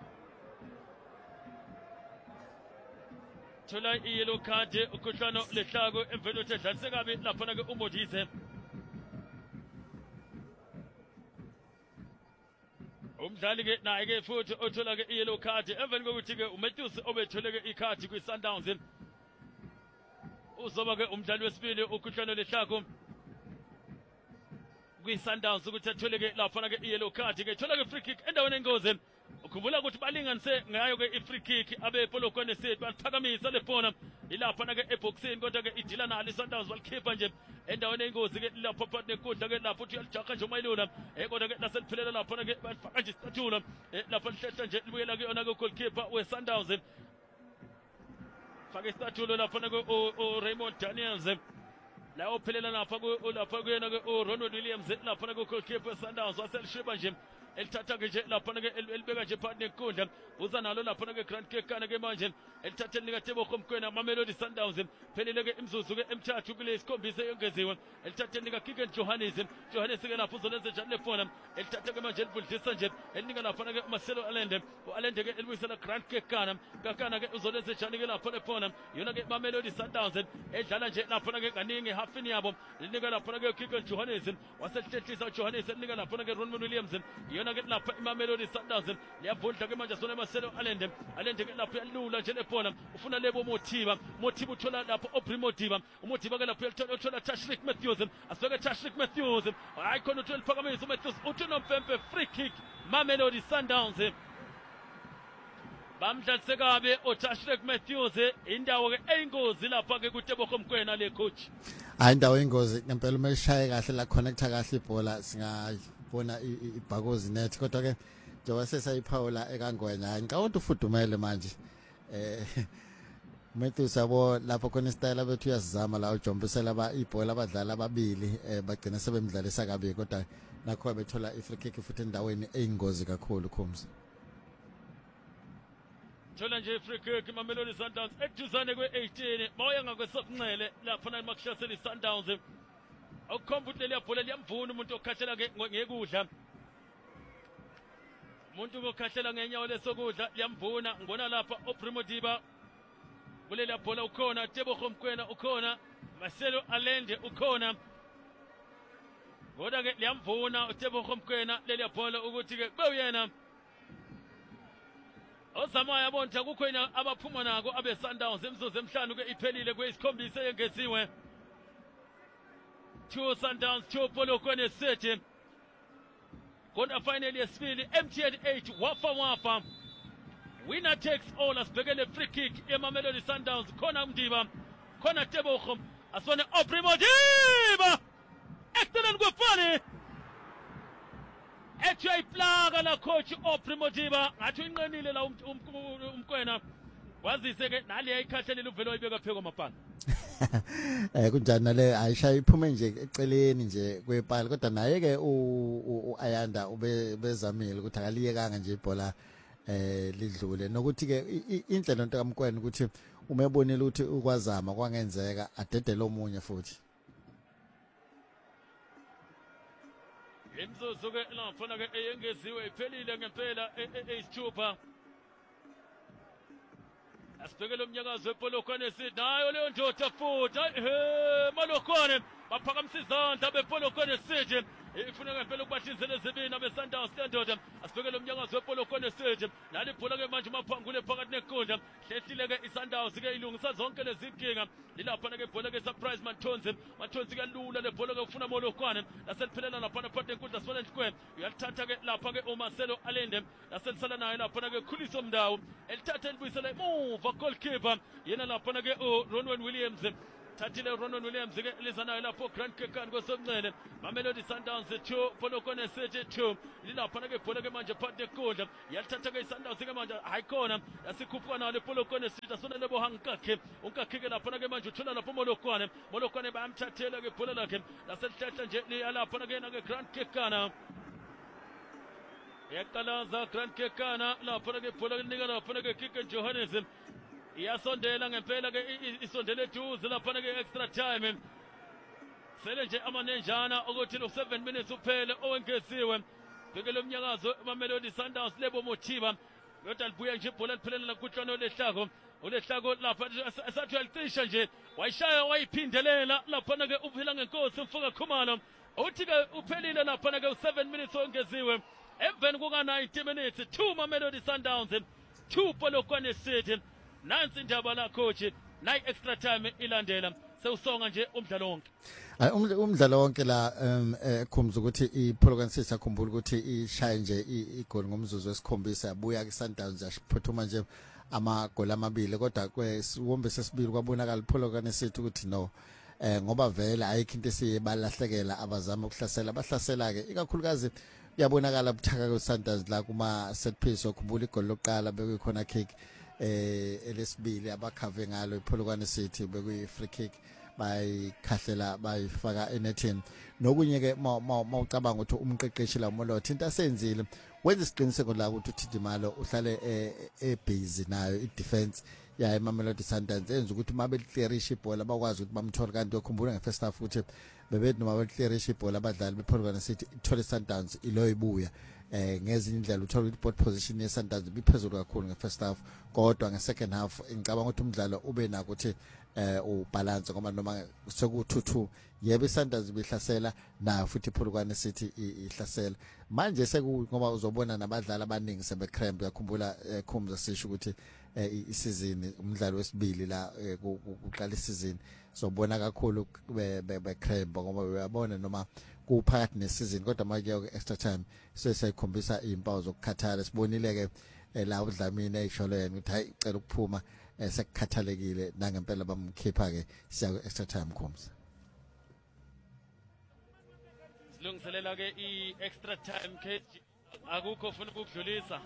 Thola i-yellow card ukhuhlano lehlako emveni kokuthi edlalise kabi lapha na ke uModise. Umdlali ke naye ke futhi othola ke i-yellow card emveni kokuthi ke uMatthews obethole ke ikhathi kwi-Sundowns. Uzoba ke umdlali wesibili ukhuhlano lehlako kwi-Sundowns ukuthi athole ke lapha na ke i-yellow card ke thola ke free kick endaweni engozi. Ukhumbula ukuthi balinganise ngayo ke i-free kick abePolokwane City baliphakamisa lebhona ilapha na ke eboxini kodwa ke idila nalo iSundowns balikhipha nje endaweni engozi ke lapha phakathi nekudla ke lapho uthi yalijaqa nje umayilona eh kodwa ke laseliphelela lapha na ke balifaka nje istatula lapha lihlehla nje libuyela ke yona ke goalkeeper weSundowns faka istatula lapha na ke uRaymond Daniels la ophelela lapha ku lapha kuyena ke uRonald Williams lapha na ke goalkeeper weSundowns waselishiba nje elithatha ke nje lapha ke elibeka nje phakathi nekundla uza nalo lapha ke Grant Kekana ke manje elithatha lika Tebogo Mkwena Mamelodi Sundowns phelele ke imzuzu ke emthathu kule isikhombisa yongeziwe elithatha lika Kicken Johannes Johannes ke lapho uzolenza njalo lefona elithatha ke manje elivulisa nje elinika lapha ke Marcelo Allende uAllende ke elibuyisela Grant Kekana Kekana ke uzolenza njalo ke lapha lefona yona ke Mamelodi Sundowns edlala nje lapha ke kaningi halfini yabo elinika lapha ke Kicken Johannes waselihlehlisa Johannes elinika lapha ke Ronman Williams yona ke lapha iMamelodi Sundowns liyavundla ke manje sona Marcelo Allende Allende ke lapha yalula nje lebhola ufuna Lebo Mothiba Mothiba uthola lapha uPrimotiba uMothiba ke lapha yalithola uthola Tashrik Matthews asibeke Tashrik Matthews hayi khona uthola iphakamisa uMatthews uthi nompempe free kick Mamelodi Sundowns bamdlalise kabe uTashrik Matthews indawo ke eyingozi lapha ke kuTebogo Mkwena le coach hayi indawo eyingozi ngempela uma ishaye kahle la connecta kahle ibhola singabona ibhakozi net kodwa ke njengoba sesayiphawula ekangwenya ngicabanga ufudumele manje eh Matthews abo lapho khona istyle bethu uyazizama la ujombisela ba ibhola abadlali ababili eh bagcina sebemdlalisa kabi kodwa nakho bethola i free kick futhi endaweni eyingozi kakhulu Khumza. Thola nje free kick Mamelodi Sundowns eduzane kwe eighteen mawuya ngakwesokunxele lapha na makushasela iSundowns awukhomba ukuthi le bhola liyamvuna umuntu okhathela ngekudla umuntu okhathela ngenyawo lesokudla liyamvuna ngibona lapha uPrimotiba kulela bhola ukhona Tebogo Mkwena ukhona Marcelo Allende ukhona kodwa ke liyamvuna uTebogo Mkwena leli bhola ukuthi ke kube uyena ozama yabonta kukhona abaphuma nako abe Sundowns emzuzu emhlanu ke iphelile kweyisikhombisa yengeziwe two Sundowns two Polokwane City kodwa final yesibili M T N eight wafa wafa winner takes all asibhekele free kick eMamelodi Sundowns khona Mdiba khona Tebogo asone Primotiba excellent kwefani ethi ayiplaga la coach uPrimotiba ngathi inqenile la umkwena wazise ke nali ayikhathalela uvelo ayibeka pheko mapana eh kunjani nale ayisha iphume nje eceleni nje kwepali kodwa naye ke u Ayanda ube bezamile ukuthi akaliyekanga nje ibhola eh lidlule nokuthi ke indlela into kaMkwena ukuthi uma ebonile ukuthi ukwazama kwangenzeka adedele omunye futhi imzuzu ke lapha ke eyengeziwe iphelile ngempela eyisithupha asibhekele umnyakazo wePolokwane City nayo leyo ndoda futhi he Malokwane baphakamisa izandla bePolokwane City ifuna ngempela ukubathinzela ezibini abeSundowns lendoda asibheke lo mnyangazo wePolokwane City nali ibhola ke manje maphangule phakathi nenkundla hlehlile ke iSundowns ke ilungisa zonke lezi inkinga ilapha ke ibhola ke surprise Mathonsi Mathonsi kalula le bhola ke ufuna Molokwane laseliphelela lapha phakathi nenkundla Swanage Square uyalithatha ke lapha ke uMarcelo Alende laselisala naye lapha ke Khuliso Mndawo elithatha elibuyisela emuva goalkeeper yena lapha ke uRonwen Williams thathile Ronwen Williams ke lizanayo lapho Grant Kekana kwesomncele Mamelodi Sundowns two Polokwane City two lilapha ke ibhola ke manje phakathi nenkundla yalithatha ke iSundowns ke manje hayikhona yasikhuphuka nayo lePolokwane City asonele bohankakhe unkakhe ke lapha ke manje uthola lapho Molokwane Molokwane bayamthathela ke ibhola lakhe laselihletha nje liyalapha ke na ke Grant Kekana yaqalaza Grant Kekana lapha ke ibhola linika lapha ke Kick Johannes iyasondela ngempela ke isondele eduze lapha ke extra time sele nje amanenjana ukuthi lo seven minutes uphele owengeziwe bheke lo mnyakazo Mamelodi Sundowns lebo Mothiba kodwa libuya nje ibhola liphelela la kuhlano lehlako ulehlako lapha esathi yalicisha nje wayishaya wayiphindelela lapha ke uphela ngenkosi umfoka Khumalo uthi ke uphelile lapha ke seven minutes ongeziwe emveni kuka ninety minutes two Mamelodi Sundowns two Polokwane City nansi indaba la coach nayi extra time ilandela sewusonga nje umdlalo wonke hayi umdlalo wonke la ekhumza ukuthi iPolokwane City akhumbula ukuthi ishaye nje igoli ngomzuzu wesikhombisa yabuya ke Sundowns yashiphuthuma nje amagoli amabili kodwa kwesiwombe sesibili kwabonakala iPolokwane City ukuthi no eh ngoba vele ayikho into esiyebalahlekela abazama ukuhlasela bahlasela ke ikakhulukazi yabonakala buthaka kweSundowns la kuma set piece okhumbula igoli lokuqala bekuyikhona kick eh elesibili abakhave ngalo iPolokwane City bekuyi free kick bayikhahlela bayifaka enethini nokunye ke mawucabanga ukuthi umqeqeshi la Molothi into asenzile wenza isiqiniseko la ukuthi uThidimalo uhlale e busy nayo i-defense ya eMamelodi Sundowns enza ukuthi mabe clearish ibhola bakwazi ukuthi bamthola kanti ukhumbula ngefirst half ukuthi bebethi noma beclearish ibhola abadlali bePolokwane City ithole Sundowns ilo ibuya eh ngezinye indlela uthola ukuthi ball position yeSundowns biphezulu kakhulu ngefirst half kodwa ngesecond half ngicabanga ukuthi umdlalo ube nako ukuthi eh ubalance ngoba noma seku two two yebo iSundowns bihlasela na futhi iPolokwane City ihlasela manje seku ngoba uzobona nabadlali abaningi sebe cramp yakhumbula Khumza sisho ukuthi isizini umdlalo wesibili la uqala isizini sobona kakhulu be cramp ngoba uyabona noma kuphakathi nesizini kodwa manje extra time sesayikhombisa izimpawu zokukhathala sibonile ke la uDlamini ayisholo yena ukuthi hayi cela ukuphuma sekukhathalekile nangempela bamkhipha ke siya ku extra time Khumza silungiselela ke i extra time ke akukho ufuna ukudlulisa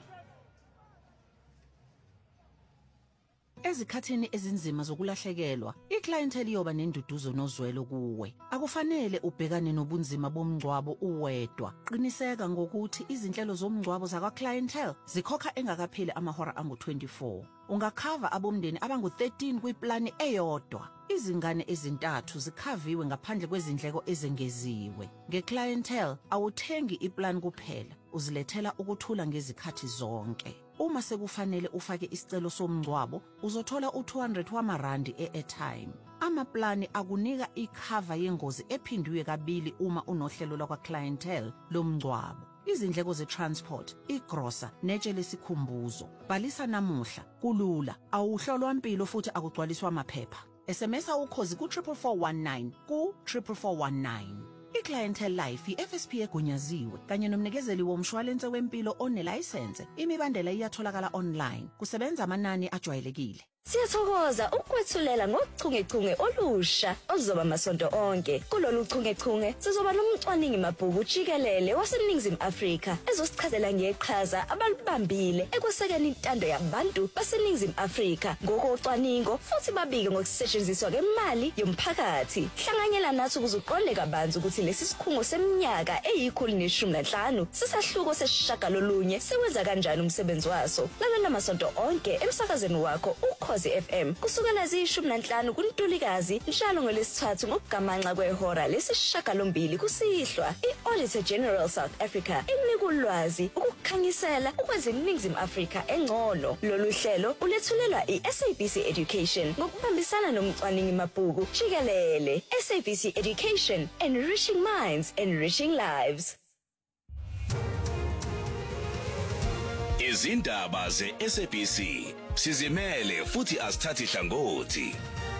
Ezikhathini ezinzima zokulahlekelwa, iclientele iyoba nenduduzo nozwelo kuwe. Akufanele ubhekane nobunzima bomngcwabo uwedwa. Qiniseka ngokuthi izinhlelo zomngcwabo zakwa clientele zikhokha engakapheli amahora angu twenty-four. Ungakhava abomndeni abangu thirteen kwiplani eyodwa. Izingane ezintathu zikhaviwe ngaphandle kwezindleko ezengeziwe. Ngeclientele awuthengi iplan kuphela, uzilethela ukuthula ngezikhathi zonke. Uma sekufanele ufake isicelo somngcwabo, uzothola u two hundred wamarandi e-airtime. Amaplani akunika ikhava yengozi ephindwe kabili uma unohlelo lakwa clientele lomngcwabo. Izindleko ze-transport, igrosa, netshe lesikhumbuzo. Bhalisa namuhla, kulula, awuhlolwa impilo futhi akugcwaliswa amaphepha. S M S ukhozi ku triple four one nine ku triple four one nine. iClientele Life i-F S P egunyaziwe kanye nomnikezeli womshwalense wempilo onelicense. Imibandela iyatholakala online. Kusebenza amanani ajwayelekile. Siyathokoza ukwethulela ngochungechunge olusha ozoba amasonto onke. Kulolu chungechunge sizoba nomcwaningi mabhuku jikelele waseNingizimu Afrika ezosichazela ngeqhaza abalibambile ekwesekeni intando yabantu baseNingizimu Afrika ngokocwaningo futhi babike ngokusetshenziswa kwemali yomphakathi. Hlanganyela nathi ukuze uqonde kabanzi ukuthi lesi sikhungo seminyaka eyikhulu neshumi nanhlanu sisahluko sesishagalolunye siwenza kanjani umsebenzi waso. Lalela amasonto onke emsakazweni wakho ukho Ukhozi F M kusukela zishumi nanhlanu kuNtulikazi njalo ngolesithathu ngokugamanxa kwehora lesishagalombili kusihlwa. I-Auditor General South Africa inika ulwazi ukukhanyisela ukweziningizimu Afrika engcono. Lolu hlelo ulethulelwa i-S A B C Education ngokubambisana nomcwaningi mabhuku jikelele. S A B C Education, enriching minds, enriching lives. Izindaba ze-S A B C sizimele futhi asithathi hlangothi.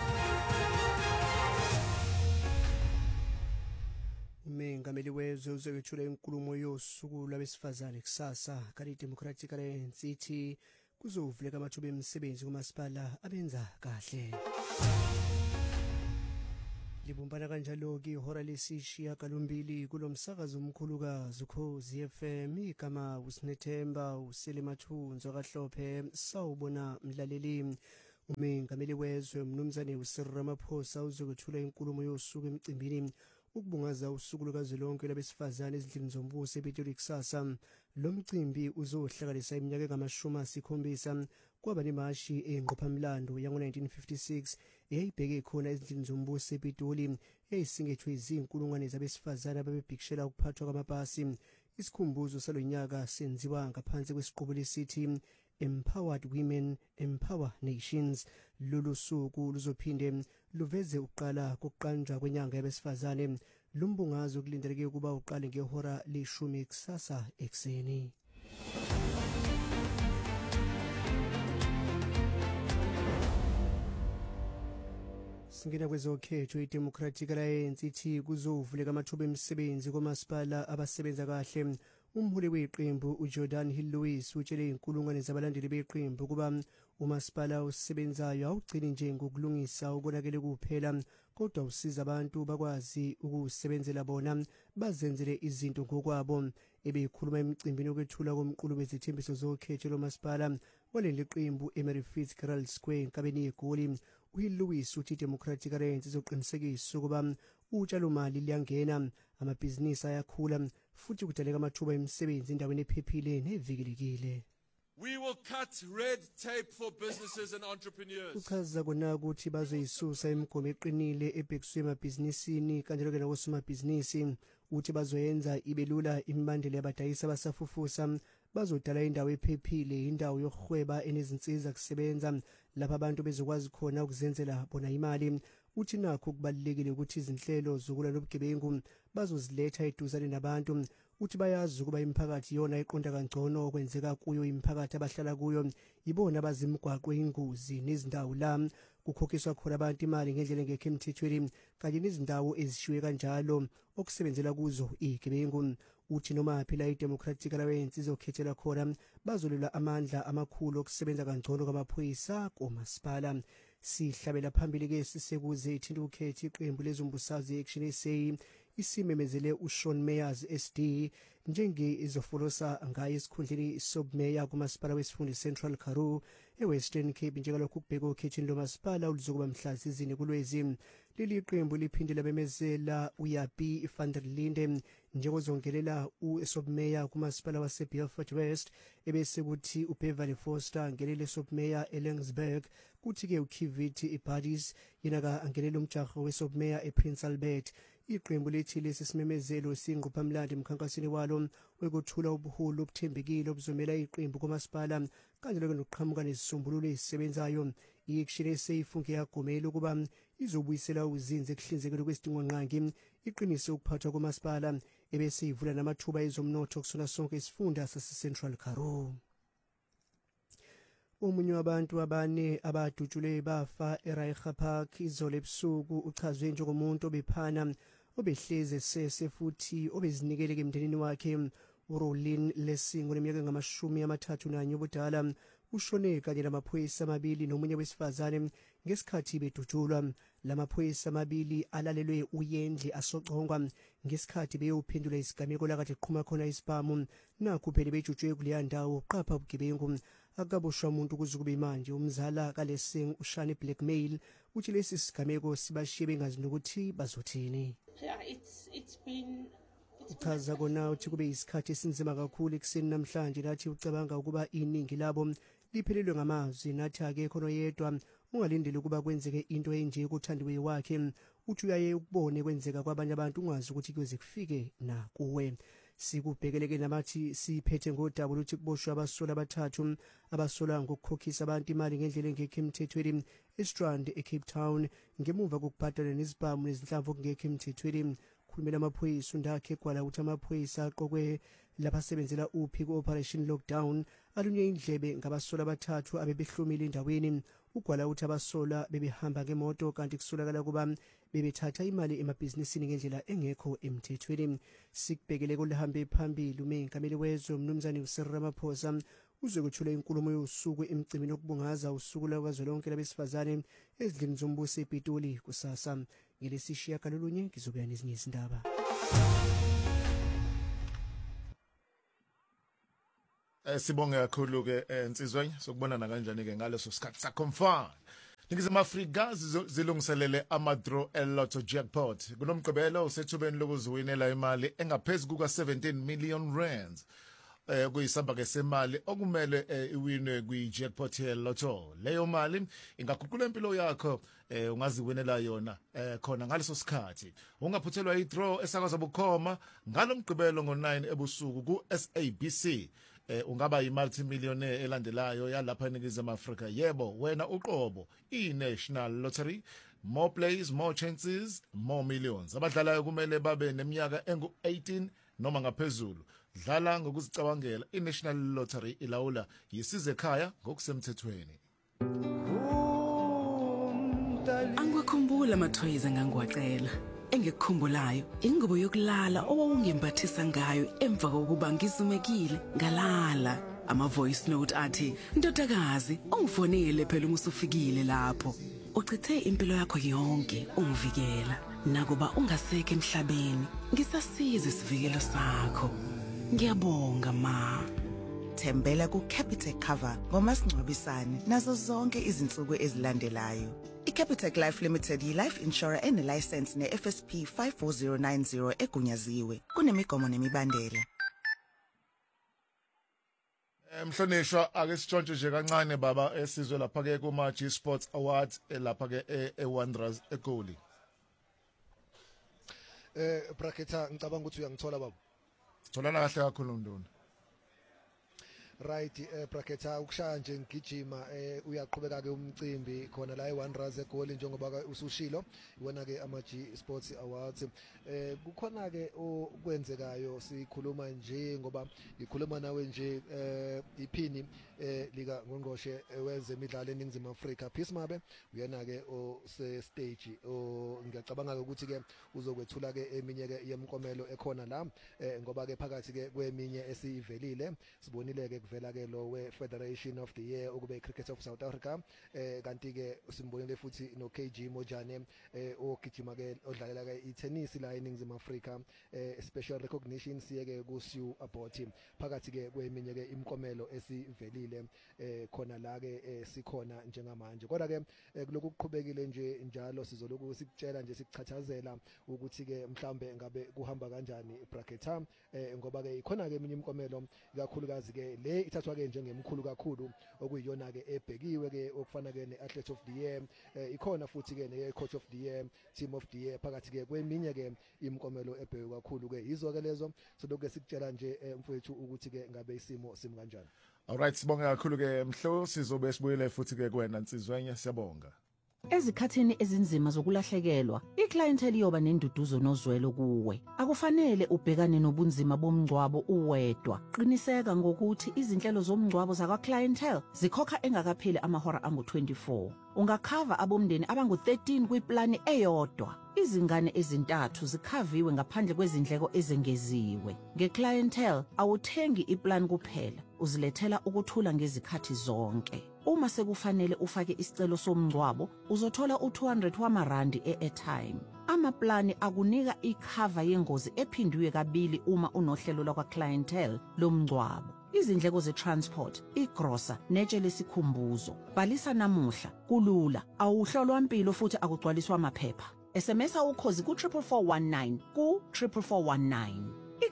Umengameli wezwe uzowethula inkulumo yosuku lwabesifazane kusasa kali Democratic Alliance ithi kuzovuleka amathuba emisebenzi kumasipala abenza kahle. Libumbana kanjalo ke ihora lesishiya kalombili kulomsakazo omkhulukazi Ukhozi F M igama uSinethemba uSelemathunzo kaHlophe sawubona mlaleli. Umengameli wezwe mnumzane uCyril Ramaphosa uzokwethula inkulumo yosuku emcimbini ukubungaza usuku lukazwelonke labesifazane ezindlini zombuso ePitoli kusasa. Lo mcimbi uzohlanganisa iminyaka engamashumi asikhombisa kwaba nemashi engqophamlando yango nineteen fifty-six eyayibheke khona ezindlini zombuso ePitoli eyayisingethwe izinkulungwane zabesifazane ababebhikishela ukuphathwa kwamapasi. Isikhumbuzo salonyaka senziwa ngaphansi kwesiqobelo esithi Empowered Women, Empower Nations. Lolu suku luzophinde luveze uqala kokuqanjwa kwenyanga yabesifazane. Lumbungazo kulindeleke ukuba uqale ngehora leshumi kusasa ekseni. Singena kwezokhetho iDemocratic Alliance ithi kuzovuleka amathuba emisebenzi komasipala abasebenza kahle. Umholi weqembu uJordan Hill Lewis utshele inkulungwane zabalandeli beqembu kuba umasipala osebenzayo awugcini nje ngokulungisa ukonakele kuphela kodwa usiza abantu bakwazi ukusebenzela bona bazenzele izinto ngokwabo. Ebekhuluma emcimbini okwethula komqulu wezithembiso zokhetho lomasipala waleli qembu eMary Fitzgerald Square enkabeni yeGoli, uHill Lewis uthi iDemocratic Alliance izoqinisekisa ukuba utshalo mali liyangena, amabhizinisi ayakhula futhi kudaleka amathuba emisebenzi endaweni ephephile nevikelekile. We will cut red tape for businesses and entrepreneurs. Uchaza kona ukuthi bazoyisusa imigomo eqinile ebhekiswe emabhizinisini kanjalo ke nakosomabhizinisi. Uthi bazoyenza ibelula imibandela yabadayisi abasafufusa, bazodala indawo ephephile, indawo yokuhweba enezinsiza kusebenza lapha abantu bezokwazi khona ukuzenzela bona imali. Uthi nakho kubalekile ukuthi izinhlelo zokulwa nobugebengu bazoziletha eduzane nabantu. Uthi bayazi ukuba imiphakathi yona iqonda kangcono okwenzeka kuyo imiphakathi abahlala kuyo, ibona abazimgwaqo ingozi nezindawo la kukhokhiswa khona abantu imali ngendlela engekho emthethweni kanye nezindawo ezishiwe kanjalo okusebenzela kuzo igebengu. Uthi noma phela iDemocratic Alliance izokhethela khona bazolula amandla amakhulu okusebenza kangcono kwamaphoyisa komasipala. Sihlabela phambili ke sisekuze ithindi ukhetha iqembu lezombusazi Action S A isimemezele uShawn Meyers S D njenge izofolosa ngaye esikhundleni sobmeya kumasipala wesifunda Central Karoo eWestern Cape njengalokhu kubheka ukhethini lomasipala oluzokuba mhla zizini kulwezi. Leli qembu liphinde labemezela uYapi van der Linde njengozongelela usobmeya kumasipala waseBelfast West, ebese kuthi uBeverly Foster ngelele sobmeya eLensburg, kuthi ke uKiviti iBuddies yena angelela umjaho wesobmeya ePrince Albert. Iqembu lethi lesisimemezelo singqophamlando emkhankasweni walo wekuthula ubuhulu obuthembekile obuzomela iqembu komasipala kanjalo ke nokuqhamuka nezisombululo ezisebenzayo. I-Action S A ifunke yagomela ukuba izobuyisela uzinze ekuhlinzekweni kwesidingo nqangi, iqinise ukuphathwa komasipala ebese ivula namathuba ezomnotho kusona sonke isifunda sase-Central Karoo. Omunye wabantu abane abadutshulwe bafa eRaicha Park izolo ebusuku uchazwe njengomuntu obephana obehleze sese futhi obezinikele emndenini wakhe. uRolin Lessing oneminyaka ngamashumi amathathu nanye obudala ushone kanye namaphoyisa amabili nomunye wesifazane ngesikhathi bedutshulwa. Lamaphoyisa amabili alalelwe uyendle asocongwa ngesikhathi beyophendula isigameko lakade qhuma khona isibhamu. Nakho phela bejutshwe kuleya ndawo qapha ubugebengu akaboshwa umuntu kuze kube manje. Umzala kaLessing ushane blackmail uthi lesi sigameko sibashiye bengazi nokuthi bazothini. Yeah, it's it's been Uchaza kona uthi kube isikhathi esinzima kakhulu ekseni namhlanje, nathi ucabanga ukuba iningi labo liphelelwe ngamazwi nathi ake khona yedwa ungalindeli ukuba kwenzeke into enje kuthandiwe wakhe uthi uyaye ukubone kwenzeka kwabanye abantu ungazi ukuthi kuze kufike na kuwe. Sikubhekeleke namathi siphethe ngodaba luthi kuboshwe abasola abathathu abasola ngokukhokhisa abantu imali ngendlela engekho emthethweni eStrand eCape Town ngemuva kokubhadala nezibhamu nezinhlamvu okungekho emthethweni. Khulumela amaphoyisa undakhe kwala ukuthi amaphoyisa aqokwe lapha uphi ku-Operation Lockdown alunye indlebe ngabasola abathathu abebehlomile endaweni. Ugwala ukuthi abasola bebehamba ngemoto kanti kusolakala kuba bebethatha imali emabhizinisini ngendlela engekho emthethweni. Sikubhekele kulihambe phambili umengameli wezwe umnumzane uCyril Ramaphosa uze kuthula inkulumo yosuku emcimini okubungaza usuku lwakazwelonke labesifazane ezindlini zombuso ePitoli kusasa. Ngelesishiya kalolunye ngizobuya nezinye izindaba. Eh sibonge kakhulu ke insizweni sokubonana kanjani ke ngaleso sikhathi sakho mfana. Ningizima Afrika zilungiselele ama-draw e-lotto jackpot. Kunomgqibelo usethubeni lokuziwinela imali engaphezulu kuka seventeen million rands. Eh kuyisamba ke semali okumele iwinwe kwi-jackpot ye-lotto. Leyo mali ingaguqula impilo yakho eh ungaziwinela yona eh khona ngaleso sikhathi. Ungaphuthelwa i-draw esakwazi bukhoma ngalomgqibelo ngo nine ebusuku ku-S A B C. Eh ungaba yi-multimillionaire elandelayo yalapha eNingizimu Afrika. Yebo wena uqobo i-National Lottery, more plays, more chances, more millions. Abadlalayo kumele babe neminyaka engu eighteen noma ngaphezulu. Dlala ngokuzicabangela. I-National Lottery ilawula yisize ekhaya ngokusemthethweni. Angikukhumbula amathoyiza ngangiwacela. Engikukhumbulayo ingubo yokulala owawungembathisa ngayo emva kokuba ngizumekile ngalala. Ama voice note athi ndodakazi ungifonele phela uma usufikile lapho. Uchithe impilo yakho yonke ungivikela. Nakuba ungaseke emhlabeni ngisasiza isivikelo sakho. Ngiyabonga ma. Thembela ku-Capitec Cover ngomasingcwabisane nazo zonke izinsuku ezilandelayo. I-Capitec Life Limited yi-life insurer ene-license ne-F S P five four zero nine zero egunyaziwe. Kunemigomo nemibandela. Mhlonishwa ake sitshontshe nje kancane baba esizwe lapha ke kuma G Sports Awards lapha ke eWanderers eGoli. Eh Braketa ngicabanga ukuthi uyangithola baba. Tholana kahle kakhulu Nduna. Right eh Braketa ukushaya nje ngigijima eh uyaqhubeka ke umcimbi khona la eWanderers eGoli njengoba usushilo wona ke ama G Sports Awards eh kukhona ke okwenzekayo sikhuluma nje ngoba ngikhuluma nawe nje eh iphini eh lika ngongqoshe wezemidlalo eNingizimu Afrika Peace Mabe uyena ke o se stage o ngiyacabanga ukuthi ke uzokwethula ke eminye ke yemkomelo ekhona la eh ngoba ke phakathi ke kweminye esivelile sibonile ke kuvela ke lo we Federation of the Year okube Cricket of South Africa eh kanti ke simbonile futhi no K G Mojane eh ogijima ke odlalela ke i-tennis la eNingizimu Afrika eh special recognition siyeke ku Sue Aboti phakathi ke kweminye ke imkomelo esivelile eh khona la ke sikhona njengamanje kodwa ke kuloku kuqhubekile nje njalo sizoloku sikutshela nje sikuchathazela ukuthi ke mhlambe ngabe kuhamba kanjani Braketa eh ngoba ke ikhona ke eminye imkomelo kakhulukazi ke le ithathwa ke njengemkhulu kakhulu okuyiyona ke ebhekiwe ke okufana ke neAthlete of the Year ikhona futhi ke neCoach of the Year, Team of the Year phakathi ke kweminye ke imkomelo ebhekwe kakhulu ke izo ke lezo sodoke sikutshela nje mfowethu ukuthi ke ngabe isimo simi kanjani. Alright sibonga kakhulu ke Mhlo sizobe sibuyele futhi ke kuwena Nsizwenye siyabonga. Ezikhathini ezinzima zokulahlekelwa, iclientele iyoba nenduduzo nozwelo kuwe. Akufanele ubhekane nobunzima bomngcwabo uwedwa. Qiniseka ngokuthi izinhlelo zomngcwabo zakwa-clientele zikhokha engakapheli amahora angu twenty-four. Ungakhava abomndeni abangu thirteen kwiplani eyodwa. Izingane ezintathu zikhaviwe ngaphandle kwezindleko ezengeziwe. Nge-clientele awuthengi iplan kuphela, uzilethela ukuthula ngezikhathi zonke. Uma sekufanele ufake isicelo somngcwabo, uzothola u two hundred wamarandi e-airtime. Amaplani akunika ikhava yengozi ephindiwe kabili uma unohlelo lakwa-clientele lomngcwabo. Izindleko ze-transport, igrosa, netshe lesikhumbuzo. Bhalisa namuhla, kulula, awuhlolwa impilo futhi akugcwaliswa amaphepha. S M S ukhozi ku triple four one nine ku triple four one nine.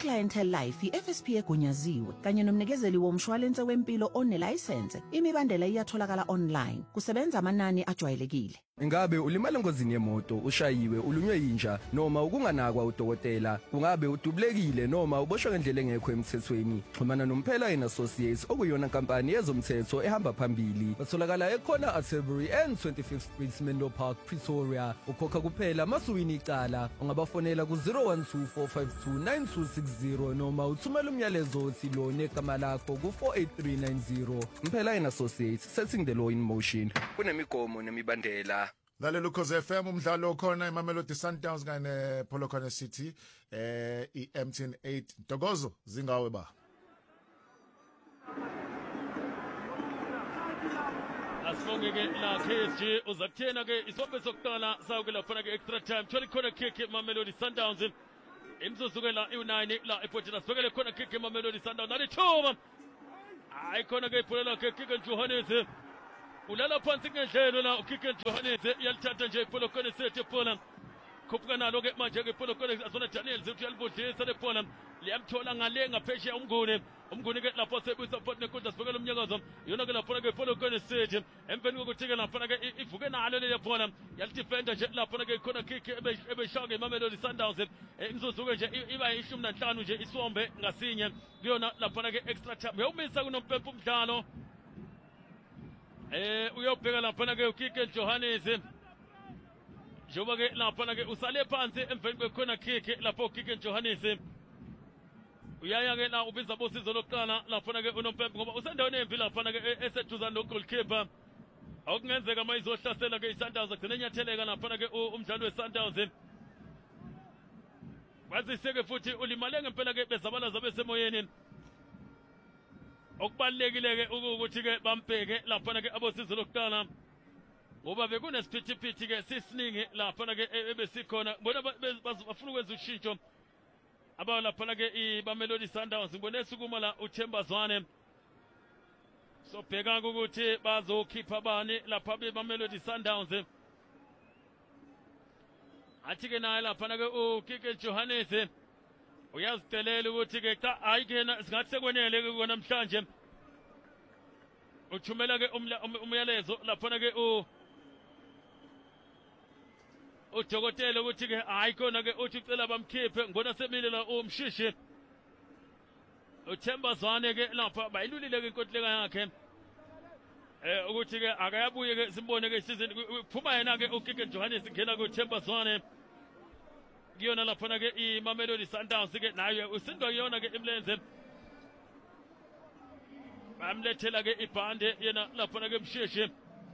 iClientele Life i-F S P egunyaziwe kanye nomnikezeli womshwalense wempilo onelayisense. Imibandela iyatholakala online. Kusebenza amanani ajwayelekile. Ingabe ulimala engozini yemoto, ushayiwe, ulunywe yinja noma ukunganakwa udokotela, ungabe udubulekile noma uboshwe ngendlela engekho emthethweni, xhumana noMphela and Associates okuyona kampani yezomthetho ehamba phambili. Batholakala ekhona Atterbury and twenty-fifth Street Menlo Park, Pretoria. Ukhokha kuphela masuwini icala. Ungabafonela ku zero one two four five two nine two six zero noma uthumela umyalezo othi lo negama lakho ku four eight three nine zero. Mphela and Associates, setting the law in motion. Kunemigomo nemibandela. Lalela ukhoze F M umdlalo okhona iMamelodi Sundowns kanye Polokwane City eh i-M T N eight Ntokozo zingawe ba. Asibonge ke la K S G uzakuthena ke isibophe sokuqala sawo ke lapha ke extra time thola khona kick iMamelodi Sundowns imzuzu ke la u nine la ePortland sibekele khona kick iMamelodi Sundowns nali thuma hayi khona ke iphulela ke kick eJohannes ulala phansi ngendlelo la uKiken Johannes yalithatha nje iPolokwane City Poland khuphuka nalo ke manje ke iPolokwane azona Daniel zithi yalibudlisa le Poland liyamthola ngale ngaphesheya umnguni umnguni ke lapho sebuyisa port nekodwa sibekela umnyakazo yona ke lapho ke iPolokwane City emveni kokuthi ke lapho ke ivuke nalo le Poland yalidefenda nje lapho ke khona kick ebeshaka iMamelodi Sundowns imzuzu ke nje iba ishumi nanhlanu nje isombe ngasinye kuyona lapho ke extra time uyawumisa kunompempu umdlalo. Eh uyobheka lapha ke uKiken Johannes njoba ke lapha ke usale phansi emveni kwekhona kick lapho uKiken Johannes uyaya ke la ubiza bosizo lokuqala lapha ke unompempe ngoba usendaweni embi lapha ke eseduzana no goalkeeper awukungenzeka mayizohlasela ke iSundowns agcina enyatheleka lapha ke umdlalo weSundowns baziseke futhi ulimale ngempela ke bezabalaza besemoyeni. Okubalekile ke ukuthi ke bambheke lapha ke abosizo lokuqala ngoba bekunesiphithiphithi ke sisiningi lapha ke ebesikhona bona bafuna ukwenza ushintsho aba lapha ke iMamelodi Sundowns ngibone sukuma la uThemba Zwane so bheka ukuthi bazokhipha bani lapha beMamelodi Sundowns athi ke naye lapha ke uKiken Johannes uyazidelela ukuthi ke cha hayi kena singathi sekwenele ke kona namhlanje uthumela ke umyalezo lapha ke u udokotela ukuthi ke hayi kona ke uthi ucela bamkhiphe ngona semile la umshishi uThemba Zwane ke lapha bayilulile ke inkontileka yakhe eh ukuthi ke akayabuye ke simbone ke isizini kuphuma yena ke uKiken Johannes ngena ku Themba Zwane kuyona lapha ke iMamelodi Sundowns ke nayo usindwa kuyona ke imlenze bamlethela ke ibhande yena lapha ke mshishi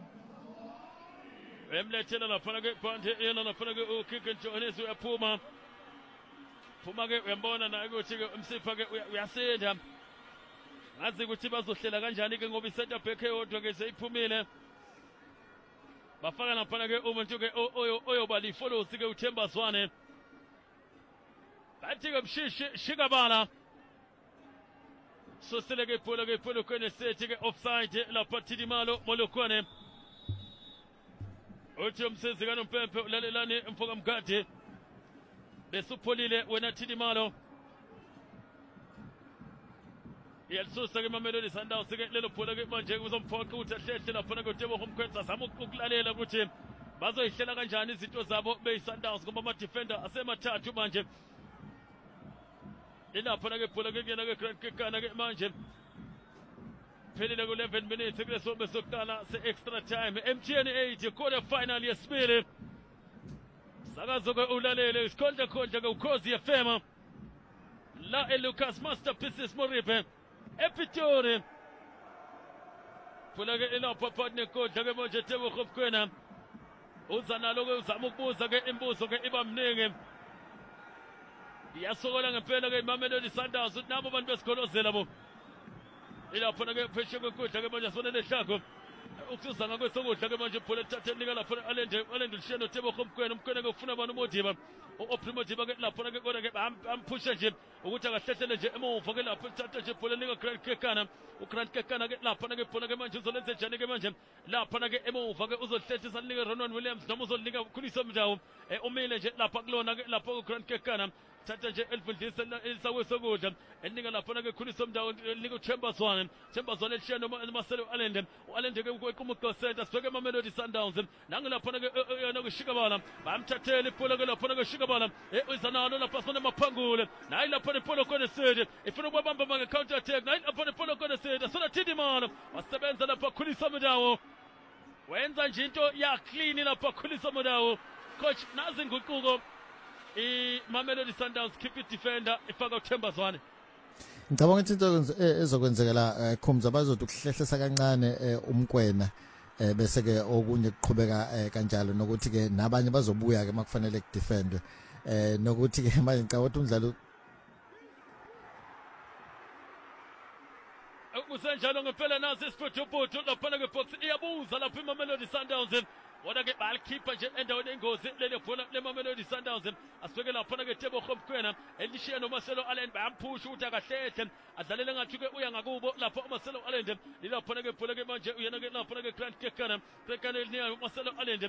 emlethela lapha ke ibhande yena lapha ke uKiken Johannes uyaphuma phuma ke uyambona naye ukuthi ke umsipha ke uyasinda ngazi ukuthi bazohlela kanjani ke ngoba i-center back eyodwa ke seyiphumile bafaka lapha ke umuntu ke oyoba li-follows ke uThemba Zwane bathi ke mshishi shikabala so sele ke phola ke Polokwane City ke offside lapha Tidimalo Molokwane uthi umsizi kaNompempe ulalelani mfoka mgadi besupholile wena Tidimalo yalsusa ke Mamelodi Sundowns ke lelo phola ke manje kuzomfoqa ukuthi ahlehle lapha ke uTebo Homkhwetsa zama ukulalela ukuthi bazoyihlela kanjani izinto zabo beyiSundowns ngoba ama defender asemathathu manje ilapha ke phola ke kena ke Grant Kekana ke manje phelile ku eleven minutes ke sombe sokuqala se extra time M T N eight quarter final yesibili sakazo ke ulalele isikhonja khonja ke uKhozi F M la eLucas Masterpieces Moribe ePitori phola ke ilapha partner kodwa ke manje Tebo Khopkwena uzanalo ke uzama ukubuza ke imbuzo ke iba mningi yasokola ngempela ke iMamelodi Sundowns nabo abantu besikholozela bo ilapha ke pheshe kokudla ke manje sonele hlako ukusuzanga kwesokudla ke manje phola thathe nika lapha alende alende lisheno Tebo Khopkwena umkhwena ke ufuna abantu Modiba uOprimotiba ke lapha ke kodwa ke amphusha nje ukuthi akahlehlele nje emuva ke lapha thathe nje phola nika Grant Kekana uGrant Kekana ke lapha ke phola ke manje uzolenza njani ke manje lapha ke emuva ke uzohlehlisa nika Ronwen Williams noma uzonika Khulisa Mdawo umile nje lapha kulona ke lapha uGrant Kekana bayalithatha nje elifundisa elisawesokudla eninga lapha ke khulisa umndawo liko Chambers one Chambers one elishiya noma Marcelo Allende uAllende ke kwequmuqo center sibeke Mamelodi Sundowns nangilapha ke yona kushikabala bamthathela ipolo ke lapha ke shikabala uzanalo lapha sona maphangule nayi lapha ipolo kone sede ifuna ukubamba mange counter attack nayi lapha ipolo kone sede sona Tidimana wasebenza lapha khulisa umndawo wenza nje into ya clean lapha khulisa umndawo coach nazi nguquko i Mamelodi Sundowns keep it defender ifaka uThembas one. Ngicabanga ukuthi into ezokwenzekela Khumza bazothi ukuhlehlisa kancane umkwena bese ke okunye kuqhubeka kanjalo nokuthi ke nabanye bazobuya ke makufanele kudefend eh nokuthi ke manje ngicabanga ukuthi umdlalo kusenjalo ngempela nazi isiphuthuputhu lapha ke box iyabuza lapha iMamelodi Sundowns wona ke balikhipha nje endaweni engozi lele bhola leMamelodi Sundowns asibeke lapha ke Tebo Khomkhwena elishiya noMarcelo Allende bayamphusha ukuthi akahlehle adlalele ngathi ke uya ngakubo lapha uMarcelo Allende lilapha ke bhola ke manje uyena ke lapha ke Grant Kekana Kekana ni Marcelo Allende